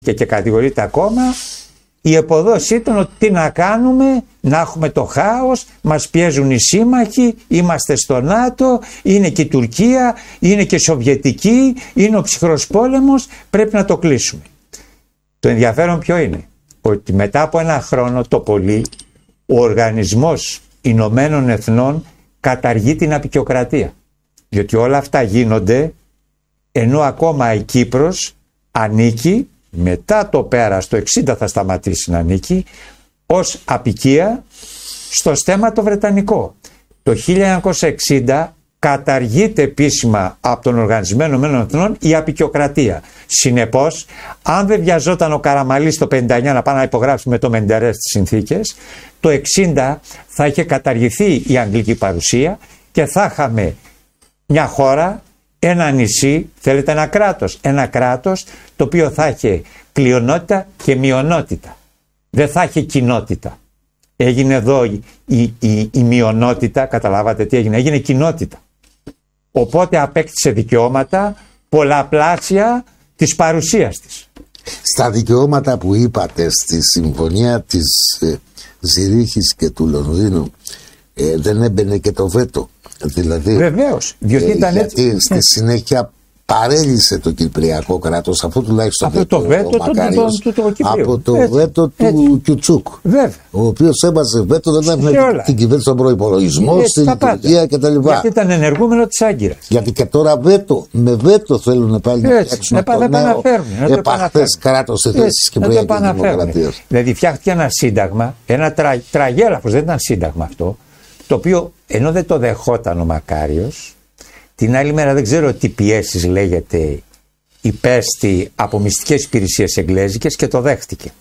και κατηγορείται ακόμα, η εποδόση ήταν ότι τι να κάνουμε, να έχουμε το χάος, μας πιέζουν οι σύμμαχοι, είμαστε στο ΝΑΤΟ, είναι και η Τουρκία, είναι και η Σοβιετική, είναι ο ψυχρός πόλεμος, πρέπει να το κλείσουμε. Το ενδιαφέρον ποιο είναι? Ότι μετά από ένα χρόνο το πολύ, ο Οργανισμός Ηνωμένων Εθνών καταργεί την αποικιοκρατία. Διότι όλα αυτά γίνονται ενώ ακόμα η Κύπρος ανήκει, μετά το πέρας το 60 θα σταματήσει να ανήκει, ως αποικία στο στέμμα το βρετανικό. Το 1960 καταργείται επίσημα από τον Οργανισμό Ηνωμένων Εθνών η αποικιοκρατία. Συνεπώς, αν δεν βιαζόταν ο Καραμαλής το 59 να πάει να υπογράψει με το Μεντερές τις συνθήκες, το 60 θα είχε καταργηθεί η αγγλική παρουσία και θα είχαμε μια χώρα, ένα νησί, θέλετε ένα κράτος το οποίο θα είχε πλειονότητα και μειονότητα. Δεν θα είχε κοινότητα. Έγινε εδώ η μειονότητα, καταλάβατε τι έγινε, έγινε κοινότητα. Οπότε απέκτησε δικαιώματα πολλαπλάσια της παρουσίας της. Στα δικαιώματα που είπατε στη συμφωνία της Ζηρίχης και του Λονδίνου δεν έμπαινε και το βέτο? Δηλαδή, βεβαίως, διότι ήταν γιατί έτσι. στη συνέχεια παρέλυσε το Κυπριακό κράτος, αυτό τουλάχιστον αυτό το βέτο από το βέτο του Κιουτσούκ, ο οποίος έβαζε βέτο, δεν έβγαινε την κυβέρνηση στον προϋπολογισμό, στη λειτουργία κτλ. Γιατί ήταν ενεργούμενο της Άγκυρας. Γιατί και τώρα με βέτο θέλουν πάλι να φτιάξουν το νέο επαχθές κράτος στη θέση της Κυπριακής Δημοκρατίας. Δηλαδή φτιάχτηκε ένα σύνταγμα, ένα τραγέλαφος, δεν ήταν σύνταγμα αυτό, το οποίο ενώ δεν το δεχόταν ο Μακάριος, την άλλη μέρα δεν ξέρω τι πιέσεις λέγεται, υπέστη από μυστικές υπηρεσίες εγγλέζικες και το δέχτηκε.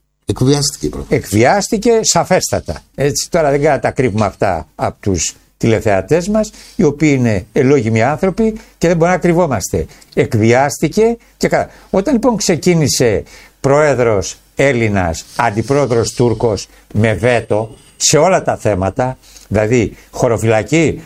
Εκβιάστηκε σαφέστατα. Έτσι, τώρα δεν κάνουμε τα κρύβουμε αυτά από τους τηλεθεατές μας, οι οποίοι είναι ελόγιμοι άνθρωποι και δεν μπορούμε να κρυβόμαστε. Εκβιάστηκε και καλά. Όταν λοιπόν ξεκίνησε πρόεδρος Έλληνας, αντιπρόεδρος Τούρκος με βέτο σε όλα τα θέματα, δηλαδή χωροφυλακή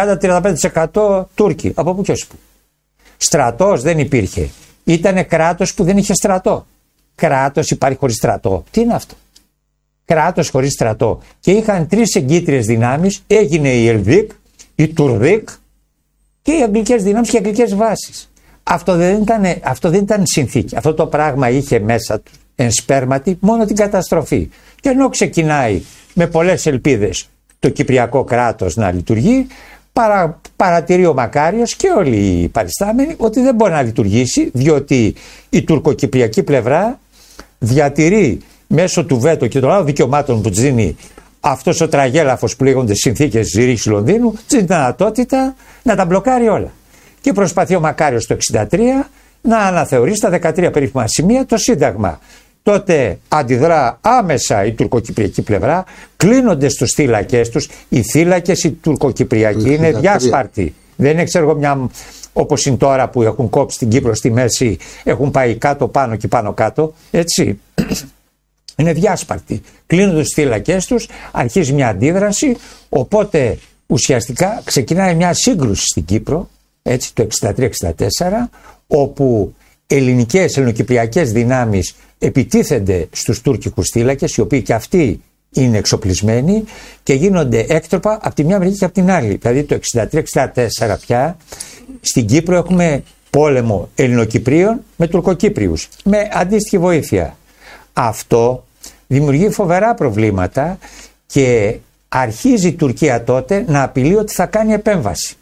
30-35% Τούρκοι, από πού και ως πού. Στρατός δεν υπήρχε. Ήτανε κράτος που δεν είχε στρατό. Κράτος υπάρχει χωρίς στρατό. Τι είναι αυτό? Κράτος χωρίς στρατό. Και είχαν τρεις εγκύτριες δυνάμεις, έγινε η Ελδίκ, η Τουρδίκ και οι αγγλικές δυνάμεις και οι αγγλικές βάσεις. Αυτό δεν ήταν συνθήκη. Αυτό το πράγμα είχε μέσα του ενσπέρματι μόνο την καταστροφή. Και ενώ ξεκινάει με πολλές ελπίδες το Κυπριακό κράτος να λειτουργεί, παρατηρεί ο Μακάριος και όλοι οι παριστάμενοι ότι δεν μπορεί να λειτουργήσει, διότι η τουρκοκυπριακή πλευρά διατηρεί μέσω του βέτο και των άλλων δικαιωμάτων που της δίνει αυτός ο τραγέλαφος που λέγονται συνθήκες Ζηρίχης Λονδίνου, τη δυνατότητα να τα μπλοκάρει όλα. Και προσπαθεί ο Μακάριος το 1963 να αναθεωρήσει τα 13 περίφημα σημεία το Σύνταγμα. Τότε αντιδρά άμεσα η τουρκοκυπριακή πλευρά, κλείνονται στους θύλακες τους. Οι θύλακες οι τουρκοκυπριακοί είναι διάσπαρτοι. Δεν είναι, ξέρω εγώ, μια όπως είναι τώρα που έχουν κόψει την Κύπρο στη μέση, έχουν πάει κάτω πάνω και πάνω κάτω. Έτσι. Είναι διάσπαρτοι. Κλείνονται στους θύλακες τους, αρχίζει μια αντίδραση. Οπότε ουσιαστικά ξεκινάει μια σύγκρουση στην Κύπρο, έτσι, το 1963-1964, όπου ελληνοκυπριακές δυνάμεις επιτίθενται στους τουρκικούς θύλακες, οι οποίοι και αυτοί είναι εξοπλισμένοι και γίνονται έκτροπα από τη μια μεριά και από την άλλη. Δηλαδή το 1963-1964 πια στην Κύπρο έχουμε πόλεμο Ελληνοκυπρίων με Τουρκοκύπριους με αντίστοιχη βοήθεια. Αυτό δημιουργεί φοβερά προβλήματα και αρχίζει η Τουρκία τότε να απειλεί ότι θα κάνει επέμβαση.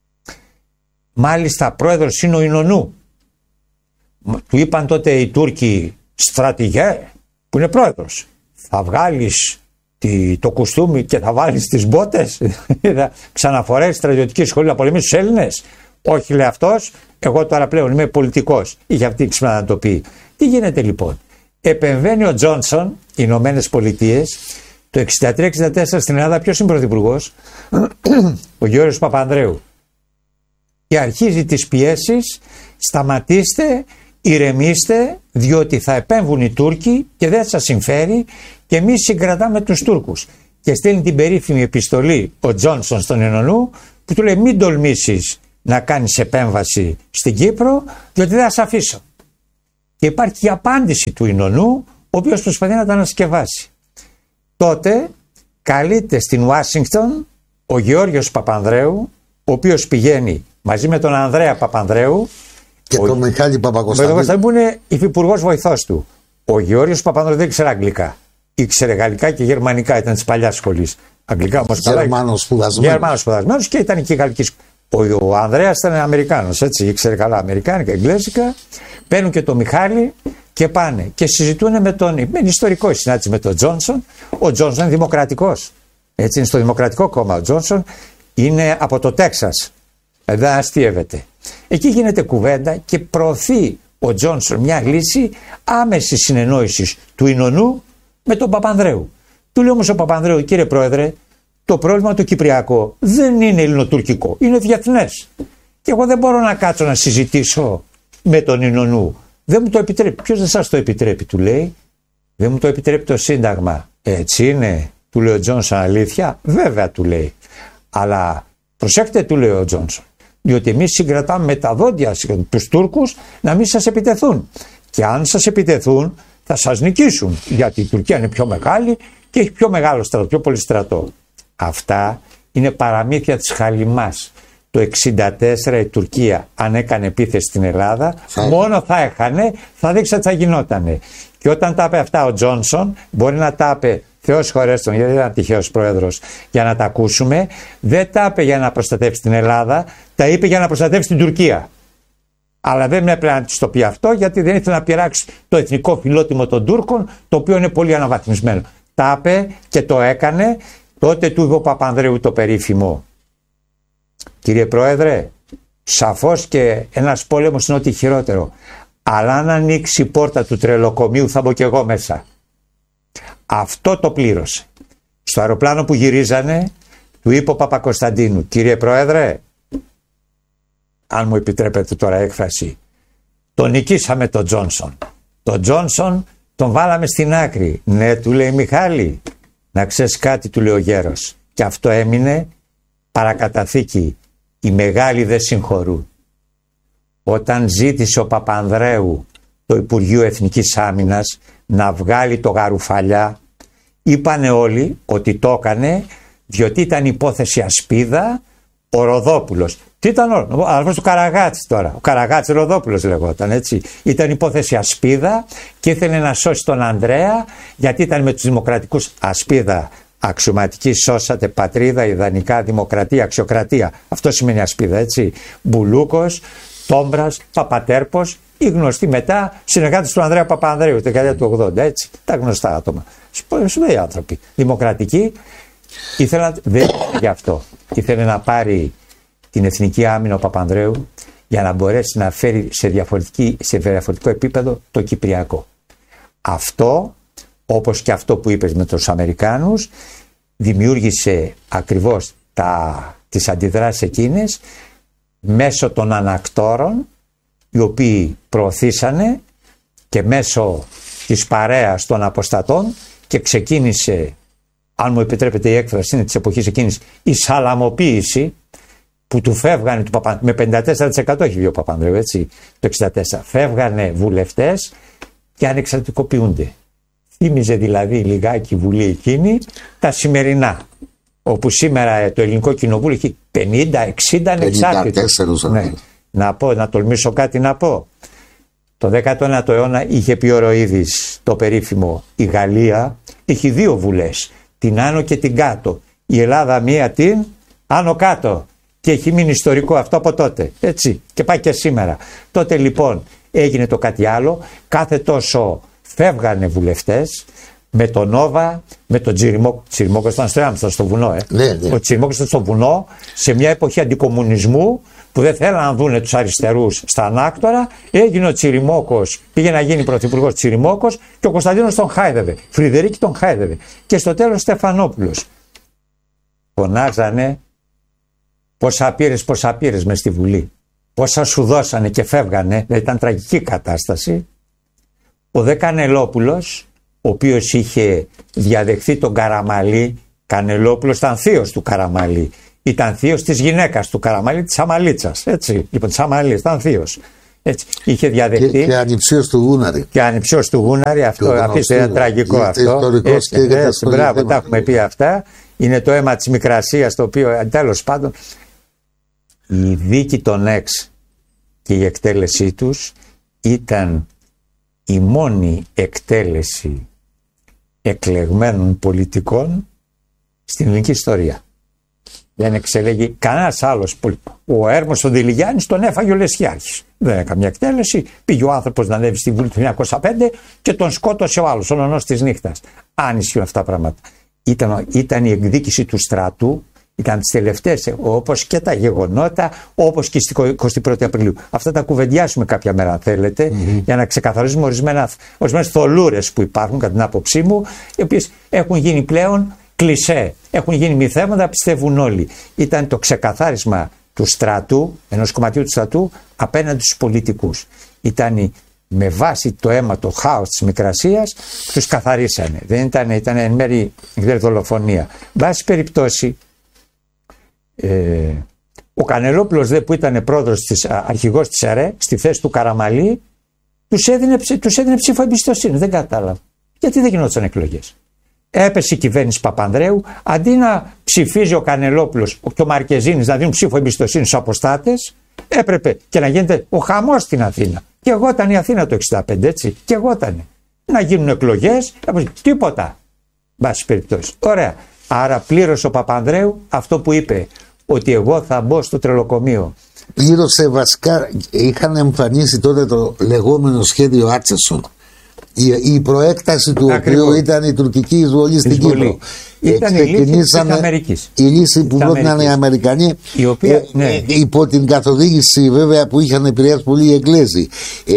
Μάλιστα πρόεδρος είναι ο Ινωνού. Του είπαν τότε οι Τούρκοι, στρατηγέ που είναι πρόεδρος, θα βγάλεις το κουστούμι και θα βάλεις τις μπότες, θα ξαναφορέσεις στρατιωτική σχολή να πολεμήσεις τους Έλληνες? Όχι, λέει αυτός, εγώ τώρα πλέον είμαι πολιτικός. Είχε αυτή τη να το πει. Τι γίνεται λοιπόν? Επεμβαίνει ο Τζόνσον, οι Ηνωμένες Πολιτείες, το 1963-1964 στην Ελλάδα. Ποιος είναι πρωθυπουργός? Ο Γιώργος Παπανδρέου. Και αρχίζει τις πιέσεις, σταματήστε, ηρεμήστε, διότι θα επέμβουν οι Τούρκοι και δεν σας συμφέρει και εμείς συγκρατάμε τους Τούρκους. Και στέλνει την περίφημη επιστολή ο Τζόνσον στον Ινωνού που του λέει μην τολμήσεις να κάνεις επέμβαση στην Κύπρο, διότι δεν θα σε αφήσω. και υπάρχει η απάντηση του Ινωνού, ο οποίος προσπαθεί να τα ανασκευάσει. Τότε καλείται στην Ουάσιγκτον ο Γεώργιος Παπανδρέου, ο οποίος πηγαίνει μαζί με τον Ανδρέα Παπανδρέου και τον Μιχάλη Παπακοσταντίνου, που είναι υφυπουργός βοηθός του. Ο Γεώργιος Παπανδρέου δεν ήξερε αγγλικά. Ήξερε γαλλικά και γερμανικά, ήταν της παλιάς σχολής. Αγγλικά όμως καλά. Γερμανός σπουδασμένος και ήταν και γαλλική σχολή. Ο Ανδρέας ήταν Αμερικάνος, έτσι, ήξερε καλά Αμερικάνικα, Εγγλέζικα. Παίρνουν και τον Μιχάλη και πάνε και συζητούν με ιστορικό συνάντηση με τον Τζόνσον. Ο Τζόνσον είναι δημοκρατικός. Έτσι, είναι στο Δημοκρατικό Κόμμα. Ο Τζόνσον είναι από το Τέξας. Δεν αστείευεται. Εκεί γίνεται κουβέντα και προωθεί ο Τζόνσον μια λύση άμεσης συνεννόησης του Ινωνού με τον Παπανδρέου. Του λέει όμως ο Παπανδρέου, κύριε Πρόεδρε, το πρόβλημα το κυπριακό δεν είναι ελληνοτουρκικό, είναι διεθνές. Και εγώ δεν μπορώ να κάτσω να συζητήσω με τον Ινωνού. Δεν μου το επιτρέπει. Ποιος δεν σας το επιτρέπει, του λέει. Δεν μου το επιτρέπει το Σύνταγμα. Έτσι είναι, του λέει ο Τζόνσον, αλήθεια. Βέβαια, του λέει. Αλλά προσέξτε, του λέει ο Τζόνσον, διότι εμείς συγκρατάμε με τα δόντια τους Τούρκους να μην σας επιτεθούν. Και αν σας επιτεθούν, θα σας νικήσουν. Γιατί η Τουρκία είναι πιο μεγάλη και έχει πιο μεγάλο στρατό, πιο πολύ στρατό. Αυτά είναι παραμύθια της Χαλιμάς. Το 1964 η Τουρκία, αν έκανε επίθεση στην Ελλάδα, μόνο θα έχανε, θα δείξει τι θα γινότανε. Και όταν τα είπε αυτά ο Τζόνσον, μπορεί να τα είπε, Θεός χωρέστον, γιατί δεν ήταν τυχαίος πρόεδρος, για να τα ακούσουμε, δεν τα είπε για να προστατεύσει την Ελλάδα, τα είπε για να προστατεύσει την Τουρκία. Αλλά δεν έπρεπε να της το πει αυτό, γιατί δεν ήθελε να πειράξει το εθνικό φιλότιμο των Τούρκων, το οποίο είναι πολύ αναβαθμισμένο. Τα είπε και το έκανε. Τότε του είπε ο Παπανδρέου το περίφημο, κύριε Πρόεδρε, σαφώς και ένας πόλεμος είναι ό,τι χειρότερο, αλλά αν ανοίξει η πόρτα του τρελοκομείου θα μπω κι εγώ μέσα. Αυτό το πλήρωσε. Στο αεροπλάνο που γυρίζανε του είπε ο Παπακοσταντίνου, κύριε Πρόεδρε, αν μου επιτρέπετε τώρα έκφραση, τον νικήσαμε τον Τζόνσον. Τον Τζόνσον τον βάλαμε στην άκρη. Ναι, του λέει, Μιχάλη, να ξέρεις κάτι, του λέει ο γέρος. Και αυτό έμεινε παρακαταθήκη. Οι μεγάλοι δεν συγχωρούν. Όταν ζήτησε ο Παπανδρέου το Υπουργείο Εθνικής Άμυνας να βγάλει το Γαρουφαλιά, είπανε όλοι ότι το έκανε διότι ήταν υπόθεση ασπίδα ο Ροδόπουλος. Τι ήταν ο αδερφός του Καραγάτση τώρα. Ο Καραγάτση Ροδόπουλος λεγόταν, έτσι. Ήταν υπόθεση ασπίδα και ήθελε να σώσει τον Ανδρέα, γιατί ήταν με τους δημοκρατικούς ασπίδα. Αξιωματική, σώσατε πατρίδα, ιδανικά, δημοκρατία, αξιοκρατία. Αυτό σημαίνει ασπίδα, έτσι. Μπουλούκος, Τόμπρας, Παπατέρπος, οι γνωστοί μετά συνεργάτες του Ανδρέα Παπανδρέου, τη δεκαετία του 80, έτσι. Τα γνωστά άτομα. Σπουδαίοι άνθρωποι. Δημοκρατικοί. Δεν ήθελε γι' αυτό. Ήθελε να πάρει την εθνική άμυνα ο Παπανδρέου για να μπορέσει να φέρει σε διαφορετικό επίπεδο το Κυπριακό. Αυτό, όπως και αυτό που είπες με τους Αμερικάνους, δημιούργησε ακριβώς τις αντιδράσεις εκείνες μέσω των ανακτόρων, οι οποίοι προωθήσανε, και μέσω της παρέας των αποστατών, και ξεκίνησε, αν μου επιτρέπετε η έκφραση είναι της εποχής εκείνης, η σαλαμοποίηση που του φεύγανε με 54% έχει βγει ο Παπανδρέου, έτσι, το 64. Φεύγανε βουλευτές και ανεξαρτητικοποιούνται. Θύμιζε δηλαδή λιγάκι η Βουλή εκείνη τα σημερινά, όπου σήμερα το Ελληνικό Κοινοβούλιο έχει 50-60 ανεξάρτητους. Ναι. Να τολμήσω κάτι να πω. Το 19ο αιώνα είχε πει ο Ροίδης το περίφημο, η Γαλλία έχει δύο βουλές, την άνω και την κάτω. Η Ελλάδα μία την άνω κάτω. Και έχει μείνει ιστορικό αυτό από τότε. Έτσι. Και πάει και σήμερα. Τότε λοιπόν έγινε το κάτι άλλο. Κάθε τόσο φεύγανε βουλευτές με τον Νόβα, με τον Τσιριμόκο. Τσιριμόκος ήταν στο Άμστερνταμ, στο βουνό. Ναι. Ο Τσιριμόκος ήταν στο βουνό σε μια εποχή αντικομουνισμού που δεν θέλαν να δουν τους αριστερούς στα ανάκτορα. Έγινε ο Τσιριμόκος, πήγε να γίνει πρωθυπουργός Τσιριμόκος και ο Κωνσταντίνος τον χάιδευε. Φρυδερίκη τον χάιδευε. Και στο τέλος Στεφανόπουλος. Φωνάζανε πόσα πήρες μες στη Βουλή. Πόσα σου δώσανε και φεύγανε. Δηλαδή ήταν τραγική κατάσταση. Ο Δε Κανελόπουλος, ο οποίος είχε διαδεχθεί τον Καραμαλή, Κανελόπουλος ήταν θείος του Καραμαλή. Ήταν θείος της γυναίκας του Καραμαλή, της Αμαλίτσας. Έτσι. Λοιπόν, της Αμαλίας ήταν θείος. Έτσι. Είχε διαδεχτεί. Και ανυψιός του Γούναρη. Και ανυψιός του Γούναρη, αυτό αφήστε, είναι τραγικό αυτό. Μπράβο, τα έχουμε πει αυτά. Είναι το αίμα της Μικρασίας, το οποίο τέλος πάντων η δίκη των Εξ και η εκτέλεσή τους ήταν η μόνη εκτέλεση εκλεγμένων πολιτικών στην ελληνική ιστορία. Δεν εξελέγει κανένας άλλος. Ο Έρμος ο Διλιγιάννης τον έφαγε ο Λεσχιάρχης. Δεν έκανε καμιά εκτέλεση. Πήγε ο άνθρωπος να ανέβει στη Βουλή του 1905 και τον σκότωσε ο άλλος, ο νονός της νύχτας. Αν ισχύουν αυτά τα πράγματα. Ήταν η εκδίκηση του στρατού, ήταν τις τελευταίες, όπως και τα γεγονότα, όπως και στις 21η Απριλίου. Αυτά τα κουβεντιάσουμε κάποια μέρα, αν θέλετε, για να ξεκαθαρίσουμε ορισμένες θολούρες που υπάρχουν, κατά την άποψή μου, οι οποίες έχουν γίνει πλέον κλισέ, έχουν γίνει μυθέματα, πιστεύουν όλοι. Ήταν το ξεκαθάρισμα του στρατού, ενός κομματιού του στρατού, απέναντι στους πολιτικούς. Ήταν με βάση το αίμα, το χάος της Μικρασίας, τους καθαρίσανε. Δεν ήταν εν μέρει δολοφονία. Βάση περιπτώσει, ο Κανελόπουλος που ήταν αρχηγός της ΑΡΕ, στη θέση του Καραμαλή, τους έδινε ψήφο εμπιστοσύνη. Δεν κατάλαβα. Γιατί δεν γινόταν εκλογές. Έπεσε η κυβέρνηση Παπανδρέου, αντί να ψηφίζει ο Κανελόπουλος και ο Μαρκεζίνης να δίνουν ψήφο εμπιστοσύνη στους αποστάτες, έπρεπε και να γίνεται ο χαμός στην Αθήνα. Και εγώ ήταν η Αθήνα το 1965, έτσι. Και εγώ ήταν. Να γίνουν εκλογές, τίποτα. Βάση περιπτώσει. Ωραία. Άρα πλήρωσε ο Παπανδρέου αυτό που είπε, ότι εγώ θα μπω στο τρελοκομείο. Πλήρωσε βασικά, είχαν εμφανίσει τότε το λεγόμενο σχέδιο Άτσεσον. Η προέκταση του οποίου ήταν η τουρκική εισβολή στην Κύπρο. Ήταν η λύση της Αμερικής. Η λύση που πρότειναν οι Αμερικανοί, η οποία, υπό την καθοδήγηση βέβαια που είχαν επηρεάσει πολύ οι Εγγλέζοι.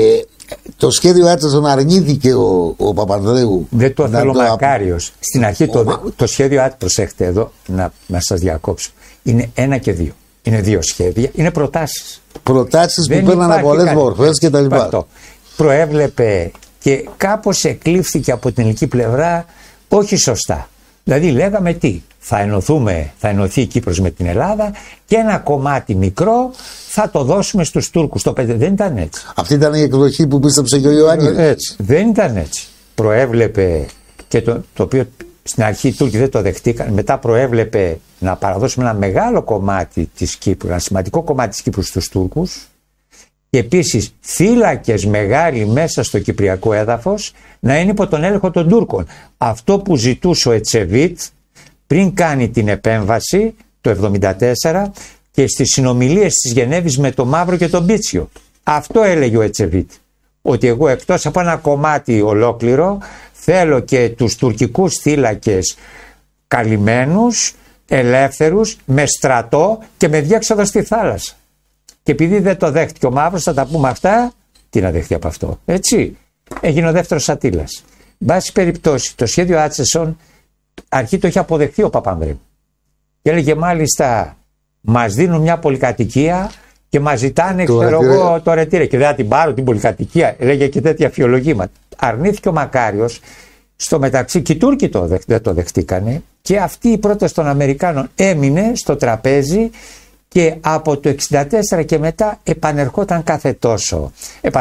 Το σχέδιο Άτσεσον αρνήθηκε ο Παπανδρέου. Δεν το θέλω μακάριος. Στην αρχή το σχέδιο Άτσεσον, προσέχτε εδώ να σας διακόψω, είναι 1 και 2. Είναι 2 σχέδια, είναι προτάσεις. Προτάσεις που παίρναν από πολλές μορφές και τα λοιπά. Προέβλεπε και κάπως εκλήφθηκε από την ελληνική πλευρά όχι σωστά. Δηλαδή λέγαμε τι, θα ενωθεί η Κύπρος με την Ελλάδα και ένα κομμάτι μικρό θα το δώσουμε στους Τούρκους. Το 5 δεν ήταν έτσι. Αυτή ήταν η εκδοχή που πίστεψε και ο Ιωάννης. Έτσι. Δεν ήταν έτσι. Προέβλεπε και το οποίο στην αρχή οι Τούρκοι δεν το δεχτήκαν. Μετά προέβλεπε να παραδώσουμε ένα μεγάλο κομμάτι της Κύπρου, ένα σημαντικό κομμάτι της Κύπρου στους Τούρκους. Και επίσης φύλακες μεγάλοι μέσα στο κυπριακό έδαφος να είναι υπό τον έλεγχο των Τούρκων. Αυτό που ζητούσε ο Ετσεβίτ πριν κάνει την επέμβαση το 1974 και στις συνομιλίες της Γενέβης με το Μαύρο και τον Πίτσιο. Αυτό έλεγε ο Ετσεβίτ. Ότι εγώ εκτός από ένα κομμάτι ολόκληρο θέλω και τους τουρκικούς θύλακες καλυμμένους, ελεύθερους, με στρατό και με διέξοδο στη θάλασσα. Και επειδή δεν το δέχτηκε ο Μαύρος, θα τα πούμε αυτά, τι να δεχτεί από αυτό, έτσι. Έγινε ο δεύτερος Ατήλας. Βάση περιπτώσει, το σχέδιο Άτσεσον αρχή το είχε αποδεχθεί ο Παπανδρέου. Και έλεγε μάλιστα, μας δίνουν μια πολυκατοικία και μας ζητάνε, ξέρω εγώ, το ρετήρε. Και δεν θα την πάρω την πολυκατοικία. Έλεγε και τέτοια αφιολογήματα. Αρνήθηκε ο Μακάριος. Στο μεταξύ και οι Τούρκοι δεν το δεχτήκανε. Και αυτή η πρόταση των Αμερικάνων έμεινε στο τραπέζι. Και από το 1964 και μετά επανερχόταν κάθε τόσο.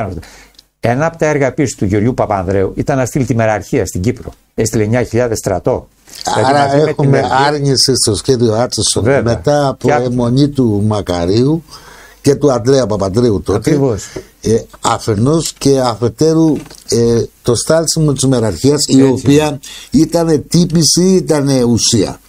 Ένα από τα έργα επίσης του Γεωργιού Παπανδρέου ήταν να στείλει τη μεραρχία στην Κύπρο. Έστειλε 9.000 στρατό. Άρα έχουμε άρνηση στο σχέδιο Άτσεσον μετά από αιμονή του Μακαρίου και του Αντρέα Παπανδρέου τότε. Ακριβώς. Αφενός και αφετέρου το στάλσιμο της μεραρχίας, η οποία ήταν τύπηση ή ήταν ουσία.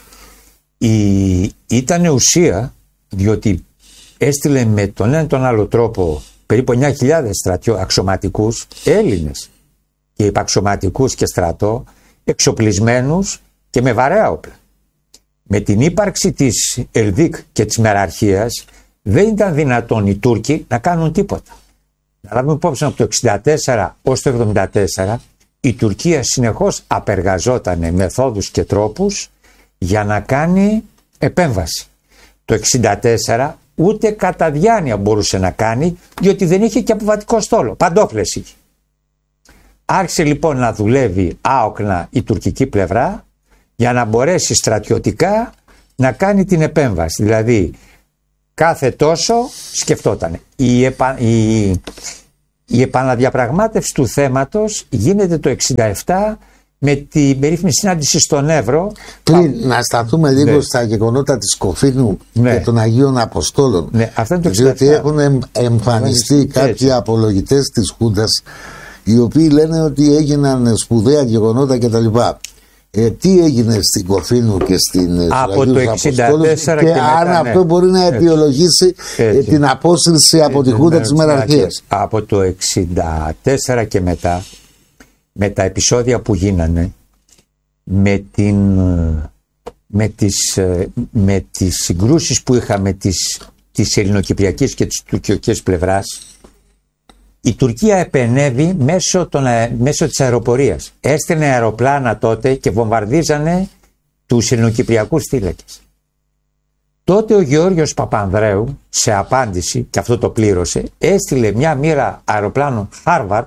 Ήταν ουσία, διότι έστειλε με τον ένα τον άλλο τρόπο περίπου 9.000 αξιωματικούς Έλληνες και υπαξιωματικούς και στρατό, εξοπλισμένους και με βαρέα όπλα. Με την ύπαρξη της Ελδίκ και της μεραρχίας δεν ήταν δυνατόν οι Τούρκοι να κάνουν τίποτα. Να λάβουμε υπόψη από το 1964 ως το 1974 η Τουρκία συνεχώς απεργαζόταν μεθόδους και τρόπους για να κάνει επέμβαση. Το 1964 ούτε κατά διάνοια μπορούσε να κάνει, διότι δεν είχε και αποβατικό στόλο. Παντόφλες είχε. Άρχισε λοιπόν να δουλεύει άοκνα η τουρκική πλευρά για να μπορέσει στρατιωτικά να κάνει την επέμβαση. Δηλαδή κάθε τόσο σκεφτόταν. Η επαναδιαπραγμάτευση του θέματος γίνεται το 1967 με την περίφημη συνάντηση στον Εύρο. Πριν να σταθούμε λίγο στα γεγονότα της Κοφίνου και των Αγίων Αποστόλων. Ναι, αυτό είναι το 67. Διότι έχουν εμφανιστεί κάποιοι απολογητές της Χούντας, οι οποίοι λένε ότι έγιναν σπουδαία γεγονότα κτλ. Τι έγινε στην Κοφίνου και στην από το 1964 και αν αυτό μπορεί να αιτιολογήσει την απόσυρση από τη Χούντα της Μεραρχίας. Από το 1964 και μετά, με τα επεισόδια που γίνανε, με τις συγκρούσεις που είχαμε της ελληνοκυπριακής και της τουρκικής πλευράς, η Τουρκία επενέβη μέσω της αεροπορίας. Έστελνε αεροπλάνα τότε και βομβαρδίζανε τους ελληνοκυπριακούς θύλακες. Τότε ο Γεώργιος Παπανδρέου, σε απάντηση, και αυτό το πλήρωσε, έστειλε μια μοίρα αεροπλάνων Harvard,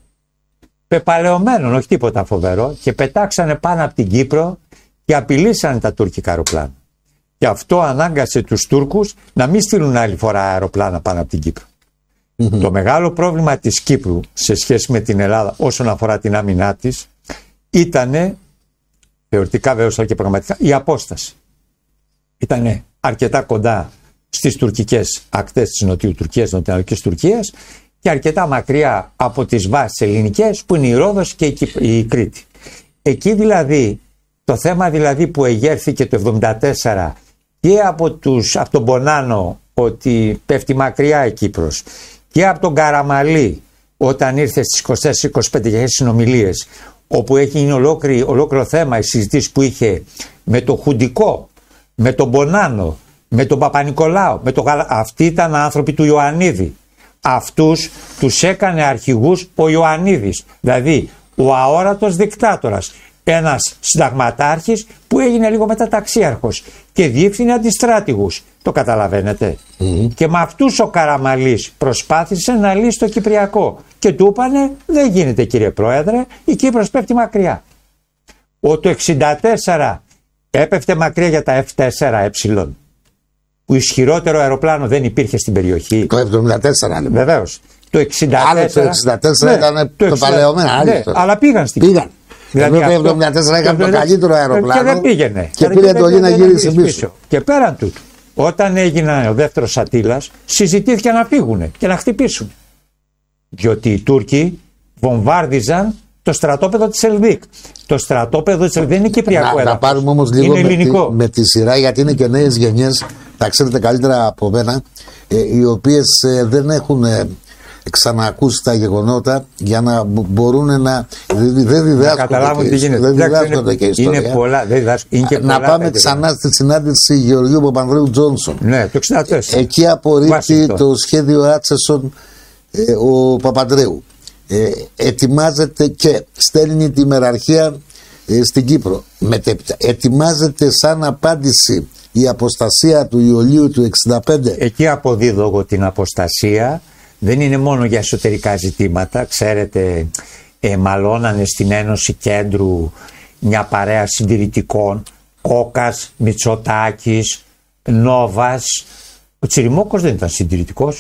πεπαλαιωμένων, όχι τίποτα φοβερό, και πετάξανε πάνω από την Κύπρο και απειλήσανε τα τουρκικά αεροπλάνα. Και αυτό ανάγκασε τους Τούρκους να μην στείλουν άλλη φορά αεροπλάνα πάνω από την Κύπρο. Το μεγάλο πρόβλημα της Κύπρου σε σχέση με την Ελλάδα όσον αφορά την άμυνά της ήταν, θεωρητικά βέβαια και πραγματικά, η απόσταση. Ήταν αρκετά κοντά στις τουρκικές ακτές της Νοτιού Τουρκίας, νοτιοανατολικής Τουρκίας, και αρκετά μακριά από τις βάσεις ελληνικές που είναι η Ρόδος και η Κρήτη. Εκεί δηλαδή, το θέμα δηλαδή που εγέρθηκε το 1974 και από τον Μπονάνο, ότι πέφτει μακριά η Κύπρος, και από τον Καραμαλή όταν ήρθε στις 24-25 συνομιλίες, όπου έχει γίνει ολόκληρο θέμα η συζήτηση που είχε με το Χουντικό, με τον Μπονάνο, με τον Παπα-Νικολάου, αυτοί ήταν άνθρωποι του Ιωαννίδη. Αυτούς τους έκανε αρχηγούς ο Ιωαννίδης, δηλαδή ο αόρατος δικτάτορας, ένας συνταγματάρχης που έγινε λίγο μετά ταξίαρχος και διεύθυνε αντιστράτηγους. Το καταλαβαίνετε. Και με αυτούς ο Καραμαλής προσπάθησε να λύσει το Κυπριακό και του είπανε δεν γίνεται κύριε Πρόεδρε, η Κύπρος πέφτει μακριά. Το 1964 έπεφτε μακριά για τα F4 που ισχυρότερο αεροπλάνο δεν υπήρχε στην περιοχή. Το 1974 λέμε. Βεβαίως. Το 1964 ήταν το παλαιωμένο. Ναι, αλλά πήγαν στην Κύπρο. Δηλαδή το 1974 είχαν το καλύτερο αεροπλάνο και δεν πήγαινε. Και πήρε το να γυρίσει πίσω. Και πέραν τούτου, όταν έγινε ο δεύτερος Αττήλας, συζητήθηκε να φύγουν και να χτυπήσουν. Διότι οι Τούρκοι βομβάρδιζαν το στρατόπεδο της Ελβίκ. Το στρατόπεδο της Ελβίκ δεν είναι κυπριακό έδαφος. Να πάρουμε όμως λίγο με τη σειρά, γιατί είναι και νέες γενιές, τα ξέρετε καλύτερα από μένα, οι οποίες δεν έχουν ξανακούσει τα γεγονότα για να μπορούν να. Δεν διδάσκονται και, δεν διδάσκονται και ιστορία. Είναι πολλά, να πάμε ξανά στη συνάντηση Γεωργίου Παπανδρέου Τζόνσον. Ναι, το 1964. Εκεί απορρίπτει το σχέδιο Άτσεσον ο Παπανδρέου. Ετοιμάζεται και στέλνει τη μεραρχία στην Κύπρο. Μετέπειτα ετοιμάζεται σαν απάντηση η αποστασία του Ιουλίου του 1965. Εκεί αποδίδω εγώ την αποστασία. Δεν είναι μόνο για εσωτερικά ζητήματα. Ξέρετε, μαλώνανε στην Ένωση Κέντρου μια παρέα συντηρητικών, Κόκας, Μητσοτάκης, Νόβας. Ο Τσιριμόκος δεν ήταν συντηρητικός.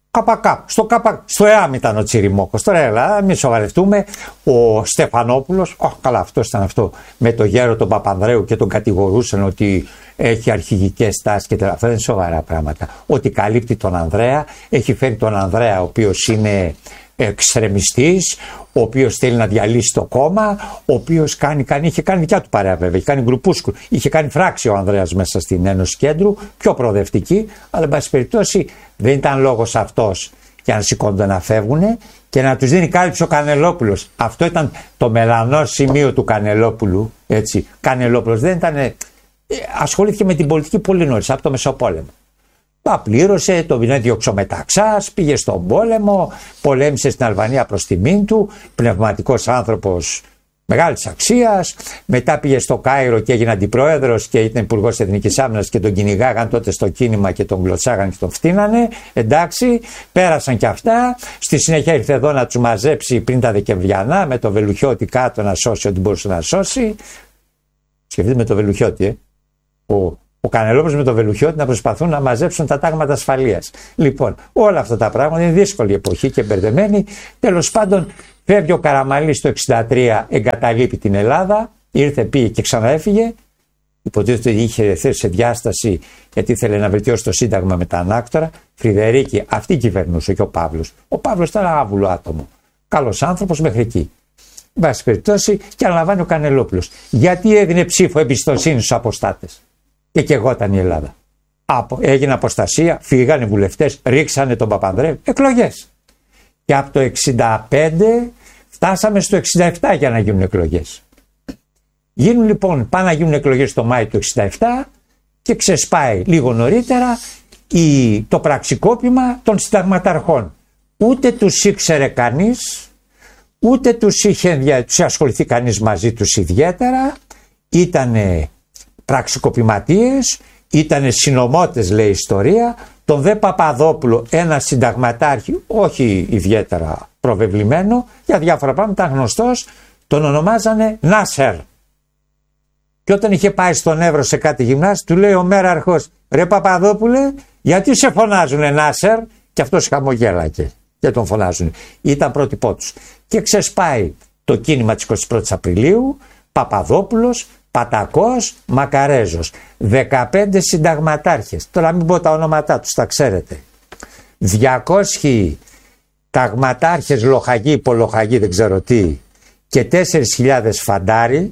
Στο ΕΑΜ ήταν ο Τσιριμόκος. Τώρα έλα, μην σοβαρευτούμε. Ο Στεφανόπουλος, καλά, αυτό ήταν αυτό. Με το γέρο τον Παπανδρέου και τον κατηγορούσαν ότι έχει αρχηγικές τάσεις και αυτά δεν είναι σοβαρά πράγματα. Ότι καλύπτει τον Ανδρέα, έχει φέρει τον Ανδρέα, ο οποίος είναι εξτρεμιστής, ο οποίος θέλει να διαλύσει το κόμμα, ο οποίος είχε κάνει δικιά του παρέα βέβαια, είχε κάνει γκρουπούσκουλο, είχε κάνει φράξη ο Ανδρέας μέσα στην Ένωση Κέντρου, πιο προοδευτική, αλλά εν πάση περιπτώσει δεν ήταν λόγος αυτός για να σηκώνονται να φεύγουν και να τους δίνει κάλυψη ο Κανελόπουλος. Αυτό ήταν το μελανό σημείο του Κανελόπουλου. Έτσι. Κανελόπουλος δεν ήταν. Ασχολήθηκε με την πολιτική πολύ νωρίς, από το Μεσοπόλεμο. Πλήρωσε, τον έδιωξε ο Μεταξάς, πήγε στον πόλεμο, πολέμησε στην Αλβανία προς τιμήν του, πνευματικός άνθρωπος μεγάλης αξίας. Μετά πήγε στο Κάιρο και έγινε αντιπρόεδρος και ήταν υπουργός Εθνικής Άμυνας και τον κυνηγάγαν τότε στο κίνημα και τον κλωτσάγαν και τον φτύνανε. Εντάξει, πέρασαν και αυτά. Στη συνέχεια ήρθε εδώ να τους μαζέψει πριν τα Δεκεμβριανά με το Βελουχιώτη κάτω να σώσει ό,τι μπορούσε να σώσει. Σκεφτείτε με το Βελουχιώτη, Ο Κανελόπουλος με τον Βελουχιώτη να προσπαθούν να μαζέψουν τα τάγματα ασφαλείας. Λοιπόν, όλα αυτά τα πράγματα είναι δύσκολη εποχή και μπερδεμένη. Τέλος πάντων, φεύγει ο Καραμανλής το 1963, εγκαταλείπει την Ελλάδα, ήρθε, πήγε και ξαναέφυγε. Υποτίθεται ότι είχε θέσει σε διάσταση γιατί ήθελε να βελτιώσει το Σύνταγμα με τα ανάκτορα. Φρυδερίκη, αυτή κυβερνούσε και ο Παύλος. Ο Παύλος ήταν ένα άβουλο άτομο. Καλός άνθρωπος μέχρι εκεί. Εν πάση περιπτώσει, και αναλαμβάνει ο Κανελόπουλος. Γιατί έδινε ψήφο εμπιστοσύνη στους αποστάτες. Και καιγόταν η Ελλάδα. Έγινε αποστασία, φύγανε οι βουλευτές, ρίξανε τον Παπανδρέου. Εκλογές. Και από το 1965 φτάσαμε στο 1967 για να γίνουν εκλογές. Γίνουν λοιπόν, πάνε να γίνουν εκλογές το Μάη του 1967 και ξεσπάει λίγο νωρίτερα το πραξικόπημα των συνταγματαρχών. Ούτε τους ήξερε κανείς, ούτε τους είχε ασχοληθεί κανείς μαζί τους ιδιαίτερα. Ήτανε πραξικοπηματίες, ήτανε συνωμότες, λέει η ιστορία. Τον Δε Παπαδόπουλο, ένα συνταγματάρχη, όχι ιδιαίτερα προβεβλημένο, για διάφορα πράγματα γνωστός, τον ονομάζανε Νάσερ. Και όταν είχε πάει στον Εύρο σε κάτι γυμνάσιο, του λέει ο μέραρχος, ρε Παπαδόπουλε, γιατί σε φωνάζουνε Νάσερ? Και αυτός χαμογέλακε και τον φωνάζουν. Ήταν πρότυπό τους. Και ξεσπάει το κίνημα της 21ης Απριλίου, Παπαδόπουλος, Πατακός, Μακαρέζος. 15 συνταγματάρχες. Τώρα μην πω τα ονόματά τους, τα ξέρετε. 200 ταγματάρχες, λοχαγοί, υπολοχαγοί, δεν ξέρω τι, και 4.000 φαντάροι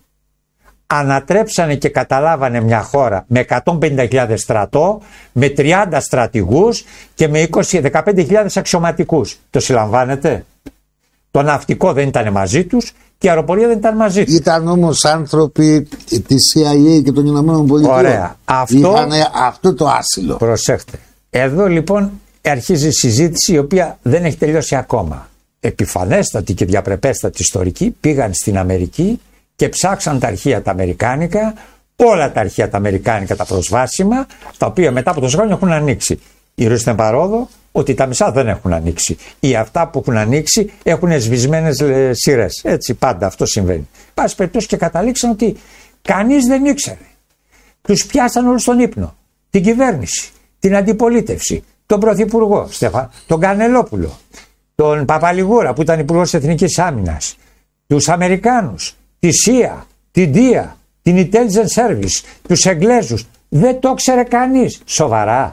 ανατρέψανε και καταλάβανε μια χώρα με 150.000 στρατό, με 30 στρατηγούς και με 15.000 αξιωματικούς. Το συλλαμβάνετε? Το ναυτικό δεν ήταν μαζί τους και η αεροπορία δεν ήταν μαζί τους. Ήταν όμως άνθρωποι της CIA και των Ηνωμένων Πολιτειών. Ωραία. Είχαν αυτό το άσυλο. Προσέχτε. Εδώ λοιπόν αρχίζει η συζήτηση η οποία δεν έχει τελειώσει ακόμα. Επιφανέστατοι και διαπρεπέστατοι ιστορικοί πήγαν στην Αμερική και ψάξαν τα αρχεία τα αμερικάνικα, όλα τα αρχεία τα αμερικάνικα τα προσβάσιμα, τα οποία μετά από τόσα χρόνια έχουν ανοίξει. Η Ρούστεν παρόδο ότι τα μισά δεν έχουν ανοίξει. Ή αυτά που έχουν ανοίξει έχουν σβησμένες σειρές. Έτσι πάντα αυτό συμβαίνει. Πάση περιπτώσει και καταλήξαν ότι κανείς δεν ήξερε. Τους πιάσαν όλους στον ύπνο. Την κυβέρνηση, την αντιπολίτευση, τον Πρωθυπουργό, τον Κανελόπουλο, τον Παπαλιγούρα που ήταν Υπουργός Εθνικής Άμυνας, τους Αμερικάνους, τη ΣΥΑ, την ΔΙΑ, την Intelligence Service, τους Εγγλέζους. Δεν το ξέρε κανείς. Σοβαρά.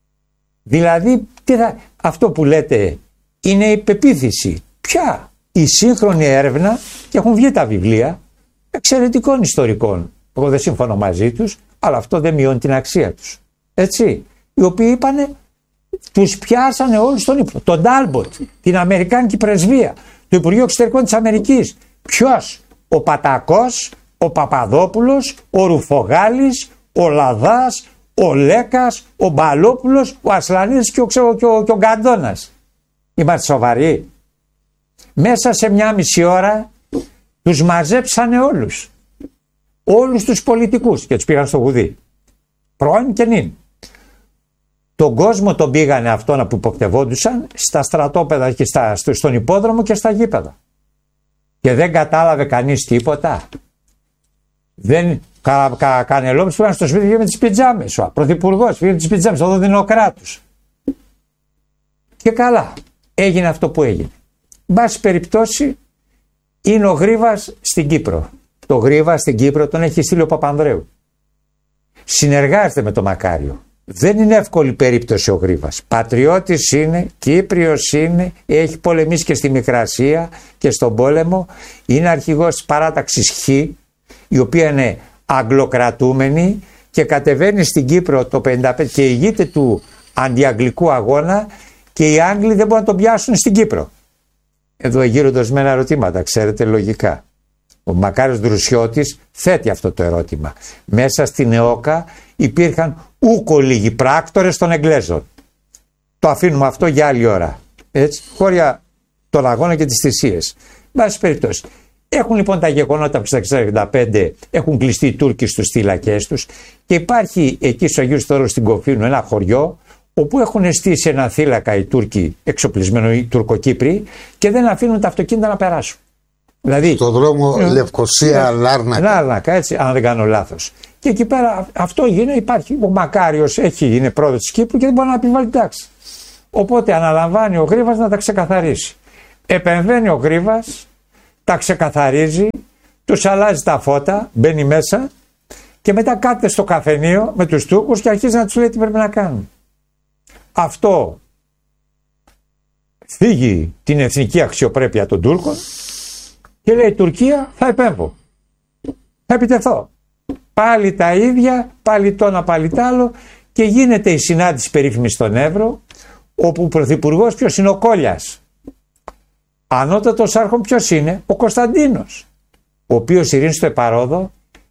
Δηλαδή αυτό που λέτε είναι η πεποίθηση. Ποια? Η σύγχρονη έρευνα, και έχουν βγει τα βιβλία εξαιρετικών ιστορικών. Εγώ δεν συμφωνώ μαζί τους, αλλά αυτό δεν μειώνει την αξία τους. Έτσι. Οι οποίοι είπανε, τους πιάσανε όλους στον ύπνο. Τον Τάλμποτ, την Αμερικάνικη Πρεσβεία, το Υπουργείο Εξωτερικών της Αμερικής. Ποιος? Ο Πατακός, ο Παπαδόπουλος, ο Ρουφογάλης, ο Λαδάς, ο Λέκας, ο Μπαλόπουλος, ο Ασλανίδης και ο Γκαντώνας. Είμαστε σοβαροί? Μέσα σε μια μισή ώρα τους μαζέψανε όλους. Όλους τους πολιτικούς και τους πήγαν στο γουδί. Πρώην και νυν. Τον κόσμο τον πήγανε αυτόν που υποπτευόντουσαν στα στρατόπεδα και στον υπόδρομο και στα γήπεδα. Και δεν κατάλαβε κανείς τίποτα. Κανελόπουλος πήγαν στο σπίτι με τις πιτζάμες. Ο πρωθυπουργός πήγε με τις πιτζάμες. Εδώ δίνει ο κράτος. Και καλά. Έγινε αυτό που έγινε. Μπάση περιπτώσει είναι ο Γρίβας στην Κύπρο. Το Γρίβα στην Κύπρο τον έχει στείλει ο Παπανδρέου. Συνεργάζεται με τον Μακάριο. Δεν είναι εύκολη περίπτωση ο Γρίβας. Πατριώτης είναι, Κύπριος είναι, έχει πολεμήσει και στη Μικρασία και στον πόλεμο. Είναι αρχηγός της παράταξης Χ, η οποία είναι αγγλοκρατούμενη και κατεβαίνει στην Κύπρο το 1955 και ηγείται του αντιαγγλικού αγώνα και οι Άγγλοι δεν μπορούν να τον πιάσουν στην Κύπρο. Εδώ γύρονται ορισμένα ερωτήματα, ξέρετε, λογικά. Ο Μακάριος Δρουσιώτης θέτει αυτό το ερώτημα. Μέσα στην ΕΟΚΑ υπήρχαν ούκο λίγοι πράκτορες των Εγγλέζων. Το αφήνουμε αυτό για άλλη ώρα. Έτσι, χώρια τον αγώνα και τις θυσίες. Βάση περιπτώσει. Έχουν λοιπόν τα γεγονότα που στα 1965 έχουν κλειστεί οι Τούρκοι στους θύλακες τους και υπάρχει εκεί στο Αγίου Στόρου στην Κοφίνου ένα χωριό όπου έχουν στήσει ένα θύλακα οι Τούρκοι εξοπλισμένοι, οι Τουρκοκύπροι, και δεν αφήνουν τα αυτοκίνητα να περάσουν. Δηλαδή, στο δρόμο Λευκοσία Λάρνακα. Λάρνακα, έτσι, αν δεν κάνω λάθος. Και εκεί πέρα αυτό γίνεται, υπάρχει. Ο Μακάριος είναι πρόεδρος της Κύπρου και δεν μπορεί να επιβάλλει τάξη. Οπότε αναλαμβάνει ο Γρίβας να τα ξεκαθαρίσει. Επεμβαίνει ο Γρίβας, τα ξεκαθαρίζει, τους αλλάζει τα φώτα, μπαίνει μέσα και μετά κάθεται στο καφενείο με τους Τούρκους και αρχίζει να τους λέει τι πρέπει να κάνουν. Αυτό θίγει την εθνική αξιοπρέπεια των Τούρκων και λέει Τουρκία θα επέμβω, θα επιτεθώ. Πάλι τα ίδια, πάλι το ένα πάλι τ' άλλο και γίνεται η συνάντηση περίφημη στον Εύρο όπου ο πρωθυπουργός ποιος είναι, ο Κόλλιας. Ανώτατος άρχον ποιος είναι, ο Κωνσταντίνος, ο οποίος ειρήνη στο Επαρόδο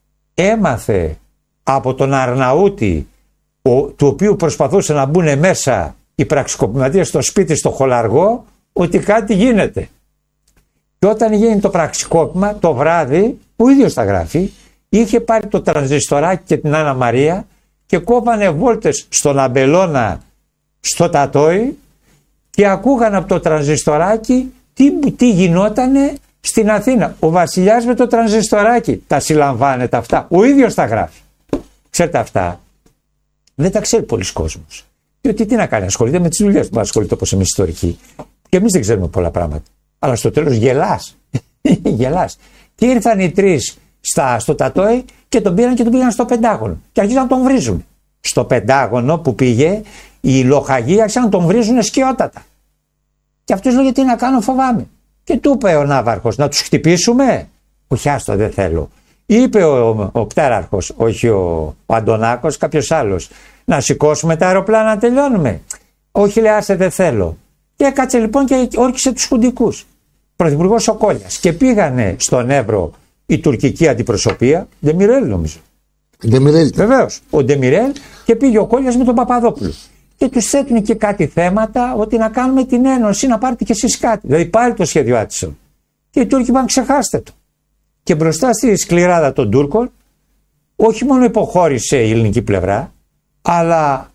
έμαθε από τον Αρναούτη του οποίου προσπαθούσε να μπουν μέσα οι πραξικοπηματίες στο σπίτι στο Χολαργό ότι κάτι γίνεται. Και όταν γίνει το πραξικόπημα το βράδυ, ο ίδιος τα γράφει, είχε πάρει το τρανζιστοράκι και την Άννα Μαρία και κόβανε βόλτες στον Αμπελώνα στο Τατόι και ακούγαν από το τρανζιστοράκι τι γινότανε στην Αθήνα. Ο βασιλιάς με το τρανζιστοράκι τα συλλαμβάνεται αυτά. Ο ίδιος τα γράφει. Ξέρετε αυτά δεν τα ξέρει πολλοί κόσμος. Διότι τι να κάνει, ασχολείται με τις δουλειές που ασχολείται όπως εμείς ιστορικοί. Και εμείς δεν ξέρουμε πολλά πράγματα. Αλλά στο τέλος γελάς. Γελάς. Και ήρθαν οι τρεις στο Τατόι και τον πήραν και τον πήγαν στο Πεντάγωνο. Και αρχίσαν να τον βρίζουν. Στο Πεντάγωνο που πήγε, οι λοχαγοί άρχισαν να τον βρίζουν σκιότατα. Και αυτός λέει: τι να κάνω, φοβάμαι. Και του είπε ο Ναύαρχος: να τους χτυπήσουμε. Όχι, άστο, δεν θέλω. Είπε ο Πτέραρχος, όχι ο Αντωνάκος, κάποιος άλλος: να σηκώσουμε τα αεροπλάνα να τελειώνουμε. Όχι, λέει, άσε, δεν θέλω. Και έκατσε λοιπόν και όρκισε τους χουντικούς. Πρωθυπουργός ο Κόλλιας. Και πήγανε στον Εύρο η τουρκική αντιπροσωπεία, Ντεμιρέλ νομίζω. Ντεμιρέλ. Βεβαίως, ο Ντεμιρέλ, και πήγε ο Κόλλιας με τον Παπαδόπουλο. Και τους θέτουν και κάτι θέματα ότι να κάνουμε την ένωση, να πάρετε κι εσείς κάτι. Δηλαδή πάλι το σχέδιο Άτσισον. Και οι Τούρκοι είπαν ξεχάστε το. Και μπροστά στη σκληράδα των Τούρκων, όχι μόνο υποχώρησε η ελληνική πλευρά, αλλά